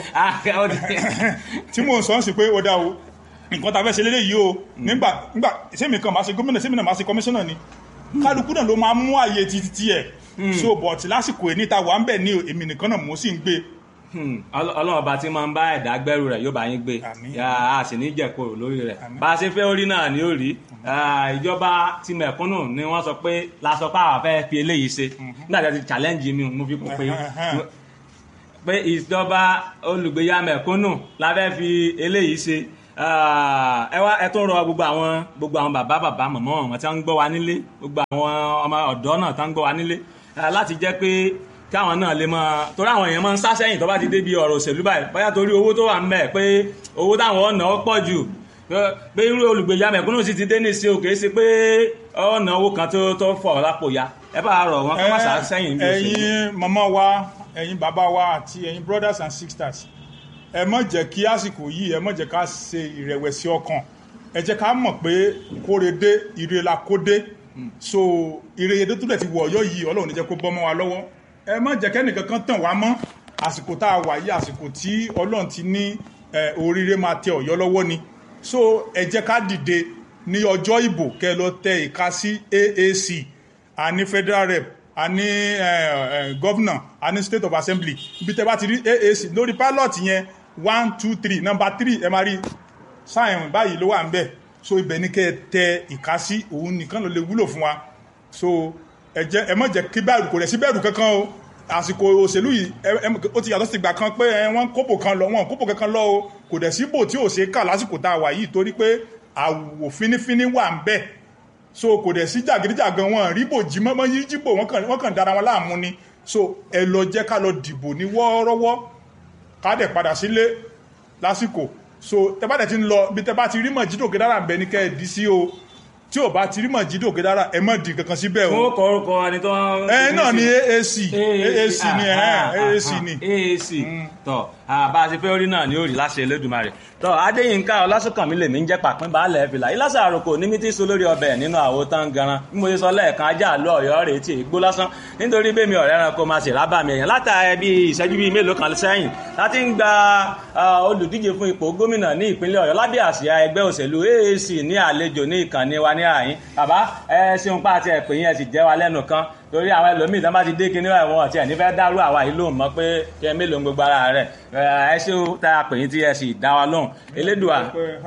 tí mò ń sọ ń sì pé ó dá o nǹkan tá a fẹ́ ṣe lélẹ́yìí o nígbà nígbà sẹ́mi kan máa ṣe gómìnà sẹ́mi náà máa ṣe kọmíṣánná ni kálukú náà ló máa mú àyè títí tiẹ̀ so but lásìkò èní ta wà ń bẹ̀ ní èmi nìkan náà mò ń sì ń gbé. Ọlọ́run ọba tí máa ń bá ẹ̀dá gbẹ́rù rẹ̀ yóò bá yín gbé a sì ní jẹ̀kọ̀rọ̀ lórí rẹ̀ bá a ṣe fẹ́ orí náà ni ó rí ìjọba ti mẹ̀kúnnù ni wọ́n sọ pé lásọ pé àwọn fẹ́ fi eléyìí ṣe nígbà tí a ti challenge mi mo fi kún pé pé ìjọba olùgbéyà mẹ̀kúnnù la fẹ́ fi eléyìí ṣe ẹ wá ẹ tún rọ gbogbo àwọn gbogbo àwọn bàbá bàbá màmá wọn tí wọ́n ń gbọ́ wa nílé gbogbo àwọn ọmọ ọ̀dọ́ náà tí wọ́n ń gbọ́ wa nílé láti jẹ́ pé káwọn náà lè máa torí àwọn èèyàn máa ń sá sẹ́yìn tó bá ti débi ọ̀rọ̀ òṣèlú báyìí bóyá torí owó tó wà ń bẹ̀ pé owó táwọn ọ̀nà ó pọ̀ jù pé irú olùgbèjà mẹ̀kúnnù sì ti dé ní sí òkè sí pé ọ̀nà owó kan tó tó fọ̀ lápò ya ẹ bá rọ̀ wọn kọ́ máa sá sẹ́yìn bí òṣèlú. ẹ̀yin màmá wa ẹ̀yin bàbá wa àti ẹ̀yin brothers and sisters ẹ má jẹ́ kí àsìkò yìí ẹ má jẹ́ ká ṣe ìrẹ̀wẹ̀sì ọkàn ẹ jẹ́ ká mọ̀ pé kórede ire la kó dé so ìrèyédé tó dẹ̀ ti wọ̀ Ọ̀yọ́ yìí Ọlọ́run ní jẹ́ kó bọ́ mọ́ wa lọ́wọ́ ẹ má jẹ́ kẹ́nìkan kan tàn wá mọ́ àsìkò tá a wà yìí àsìkò tí Ọlọ́run ti ní oríire máa tẹ Ọ̀yọ́ lọ́wọ́ ni so ẹ jẹ́ ká dìde ní ọjọ́ ìbò kẹ́ lọ tẹ ìka sí A A C a ní federal rep a ní governor a ní state of assembly ibi tẹ́ bá ti rí A A C lórí pilot yẹn one two three number three ẹ máa rí sáyẹn báyìí ló wà ń bẹ̀ so ibẹ̀ ní kẹ́ tẹ ìka sí òun nìkan ló lè wúlò fún wa so ẹ jẹ́ ẹ má jẹ́ kí bẹ̀rù kò rẹ̀ sí bẹ̀rù kankan o àsìkò òṣèlú yìí ó ti yàtọ̀ sí ìgbà kan pé wọ́n kópò kan lọ wọ́n kópò kankan lọ o kò dẹ̀ síbò tí ò ṣe kà lásìkò tá a wà yìí torí pé àwò fínífíní wà ń bẹ̀ so kò dẹ̀ sí jàgídíjàgan wọn ríbò jí mọ́mọ́ yí jíbò wọ́n kàn dára wọn láàmú ni so ẹ lọ jẹ́ ká lọ dìbò ní wọ́ọ́rọ́wọ́ ká dẹ̀ padà sílé lásìkò so tẹ́ bá dẹ̀ ti ń lọ bí tẹ́ bá ti rí mọ̀ jídò kédára ń bẹ ní kẹ́ ẹ̀ dí sí o tí ò bá ti rí mọ̀ jídò kédára ẹ mọ̀ di kankan síbẹ̀ o. ó kọ orúkọ ẹni tó ń. ẹ náà ni A A C A A C ni ẹ A A C ni. A A C tọ bá a ti fẹ́ orí náà ni ó rí láṣẹ Elédùmarè tọ Adéyínká Ọlásùnkànmí lèmi ń jẹ́ pàpín baálẹ̀ fìlà ìlàsà àròkò ní mi ti so lórí ọbẹ̀ nínú àwo tán garan bí mo ṣe sọ lẹ́ẹ̀kan ajá àlọ́ Ọ̀yọ́ rèé tí ègbó lásán nítorí bẹ́ẹ̀ mi ọ̀rẹ́ ẹranko máa ṣe rábà mi èèyàn látàrí bí ìṣẹ́jú bíi mélòó kan sẹ́yìn láti ń gba olùdíje fún ipò gómìnà ní ìpínlẹ̀ Ọ̀yọ́ lábẹ́ àsíá ẹgbẹ́ òṣèlú A A C ní àlejò ní ìkànnì wa ní àyín bàbá ẹ ṣeun pa àti ẹ̀pẹ́ yẹn sì jẹ́ wa lẹ́nu kan torí àwọn ẹlòmíì tó bá ti dé kinní ẹ̀wọ̀n ọ̀tí ẹ̀ nífẹ̀ẹ́ dárú àwa yìí lóhùn mọ́ pé kí ẹ mélòó gbogbo ara rẹ̀ ẹ ṣé ó tá a pè yín tí ẹ sì dá wa lóhùn elédùà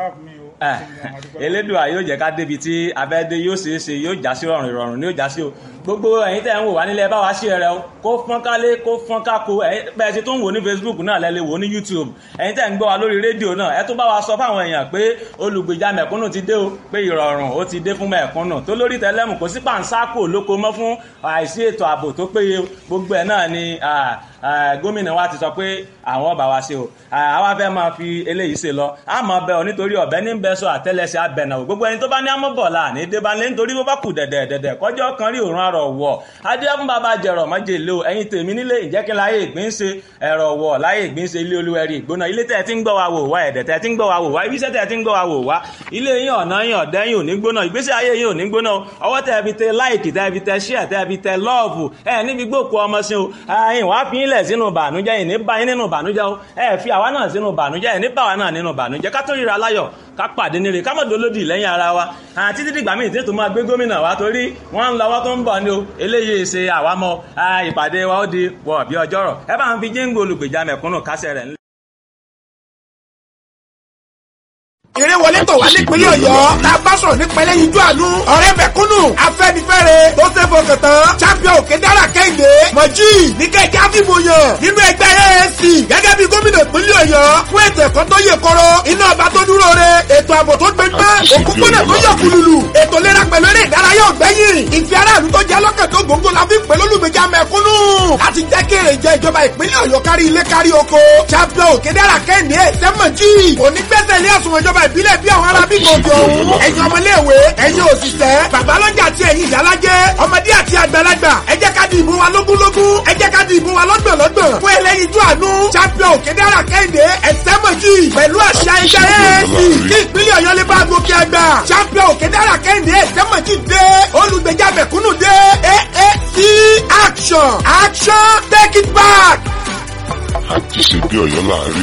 elédùà yóò jẹ́ ká débi tí abẹ́dé yóò ṣeé ṣe yóò já sí rọrùn ìrọ̀rùn ní yóò já sí o gbogbo ẹ̀yin tẹ́ ń wò wá nílẹ̀ bá wa share rẹ̀ o kó fọ́n kálé kó fọ́n kákó bẹ́ẹ̀ ti tó ń wò ní Facebook náà lẹ́lẹ́ wò ní YouTube ẹ̀yin tẹ́ ń gbọ́ wa lórí rédíò náà ẹ tún bá wa sọ fáwọn èèyàn pé olùgbèjà mẹ̀kúnnù ti dé o pé ìrọ̀rùn ó ti dé fún mẹ̀kúnnù tó lórí tẹlẹ́mù kò sí pàǹsákò lóko mọ́ fún àìsí ètò ààbò tó péye gbogbo ẹ̀ náà ni gómìnà wa ti sọ pé àwọn ọba wa ṣe o àwa fẹ́ máa fi eléyìí ṣe lọ àmọ́ bẹ ọ nítorí ọ̀bẹ ní bẹ sọ àtẹ́lẹsẹ̀ abẹnà o gbogbo ẹni tó bá ní amọbọlá ní débánlé nítorí bó bá kù dẹ̀dẹ̀ dẹ̀dẹ̀ kọjọ́ kan rí òórùn àrọ̀ wọ̀ adéyà fún bàbá jẹrọ mọ́jèlé o ẹ̀yin tèmi nílé ìjẹ́kí láyé ìgbín ṣe ẹ̀rọ wọ̀ láyé ìgbín ṣe ilé olúwẹ̀rí ìgbóná ilé tẹ̀ tí ń gbọ́ wa wò wá ẹ̀dẹ̀ tẹ̀ tí ń gbọ́ wa wò wá ibiṣẹ́ tẹ̀ tí ń gbọ́ wa wò wá ilé yín ọ̀nà yín ọ̀dẹ́ yín ò ní gbóná ìgbésí ayé yín ò ní gbóná ọwọ́ tẹ̀ fi tẹ láìkì tẹ̀ fi tẹ ṣíà tẹ̀ fi tẹ lọ́ọ̀fù ẹ̀ níbi gbòkú ọmọ sí o ẹ̀yin wàá fi ilẹ̀ sínú bànújẹ́ yìí ní bá yín nínú bànújẹ́ o ẹ̀ fi àwa náà sínú bànújẹ́ yìí ní bá wa náà nínú bànújẹ́ ká tó ríra láyọ̀ ká pàdé níre ká mọ̀ dolódì lẹ́yìn ara wa àti títí gbàmí ìdí tó máa gbé gómìnà wa torí wọ́n ń lọ́wọ́ tó ń bọ̀ ní o eléyìí ṣe àwámọ́ ìpàdé wa ó di wọ̀ bí ọjọ́rọ̀ ẹ bá ń fi jíǹgò olùgbèjà mẹ̀kúnnù kásẹ̀ rẹ̀ ńlẹ̀. eré wọlé tọ̀ wá nípínlẹ̀ ọ̀yọ́ la bá sọ̀rọ̀ nípa ẹlẹ́yinjú àánú ọ̀rẹ́ mẹ̀kúnnù afẹ́nifẹ́re tó ṣe fọkàn tán champion òkèdára kẹ́hìndé mọ̀jì níkẹ́jẹ́ àfìmọ̀yàn nínú ẹgbẹ́ A A C gẹ́gẹ́ bí gómìnà ìpínlẹ̀ ọ̀yọ́ fún ètò ẹ̀kọ́ tó yè koro iná ọba tó dúró re ètò ààbò tó gbẹgbẹ́ òkúpọ̀nà tó yọ kùlùlù ètò ìlera pẹ̀lú eré ìdárayá ọ̀gbẹ́yìn ìfi aráàlú tó jẹ́ lọ́kàn tó gbòǹgbò la fi ń pè lólùgbèjà mẹ̀kúnnù láti jẹ́ kí èrè jẹ ìjọba ìpínlẹ̀ ọ̀yọ́ kárí ilé kárí oko champion òkèdára kẹ́hìndé sẹ́mọ̀jì onígbẹ́sẹ̀ ilé àsùnwọ̀n ìjọba ìbílẹ̀ bí àwọn ará bí gòkè òun ẹ̀yin ọmọléèwé ẹ̀yin òṣìṣẹ́ babalọ́jà àti ẹ̀yin ìyálájẹ́ ọmọdé àti àgbàlagbà ẹ jẹ́ ká di ìbò wa lógúnlógún ẹ jẹ́ ká di ìbò wa lọ́gbọ̀nlọ́gbọ̀n fún ẹlẹ́yinjú àánú champion òkèdára kẹ́hìndé ẹ̀sẹ́mọ̀jì pẹ̀lú àṣà ẹgbẹ́ A A C kí ìpínlẹ̀ ọ̀yọ́ lè bá gòkè àgbà champion òkèdára kẹ́hìndé ẹ̀sẹ́mọ̀jì dé olùgbèjà mẹ̀kúnnù dé A A C action action take it back. àti ṣe bí ọ̀yọ́ láàárín.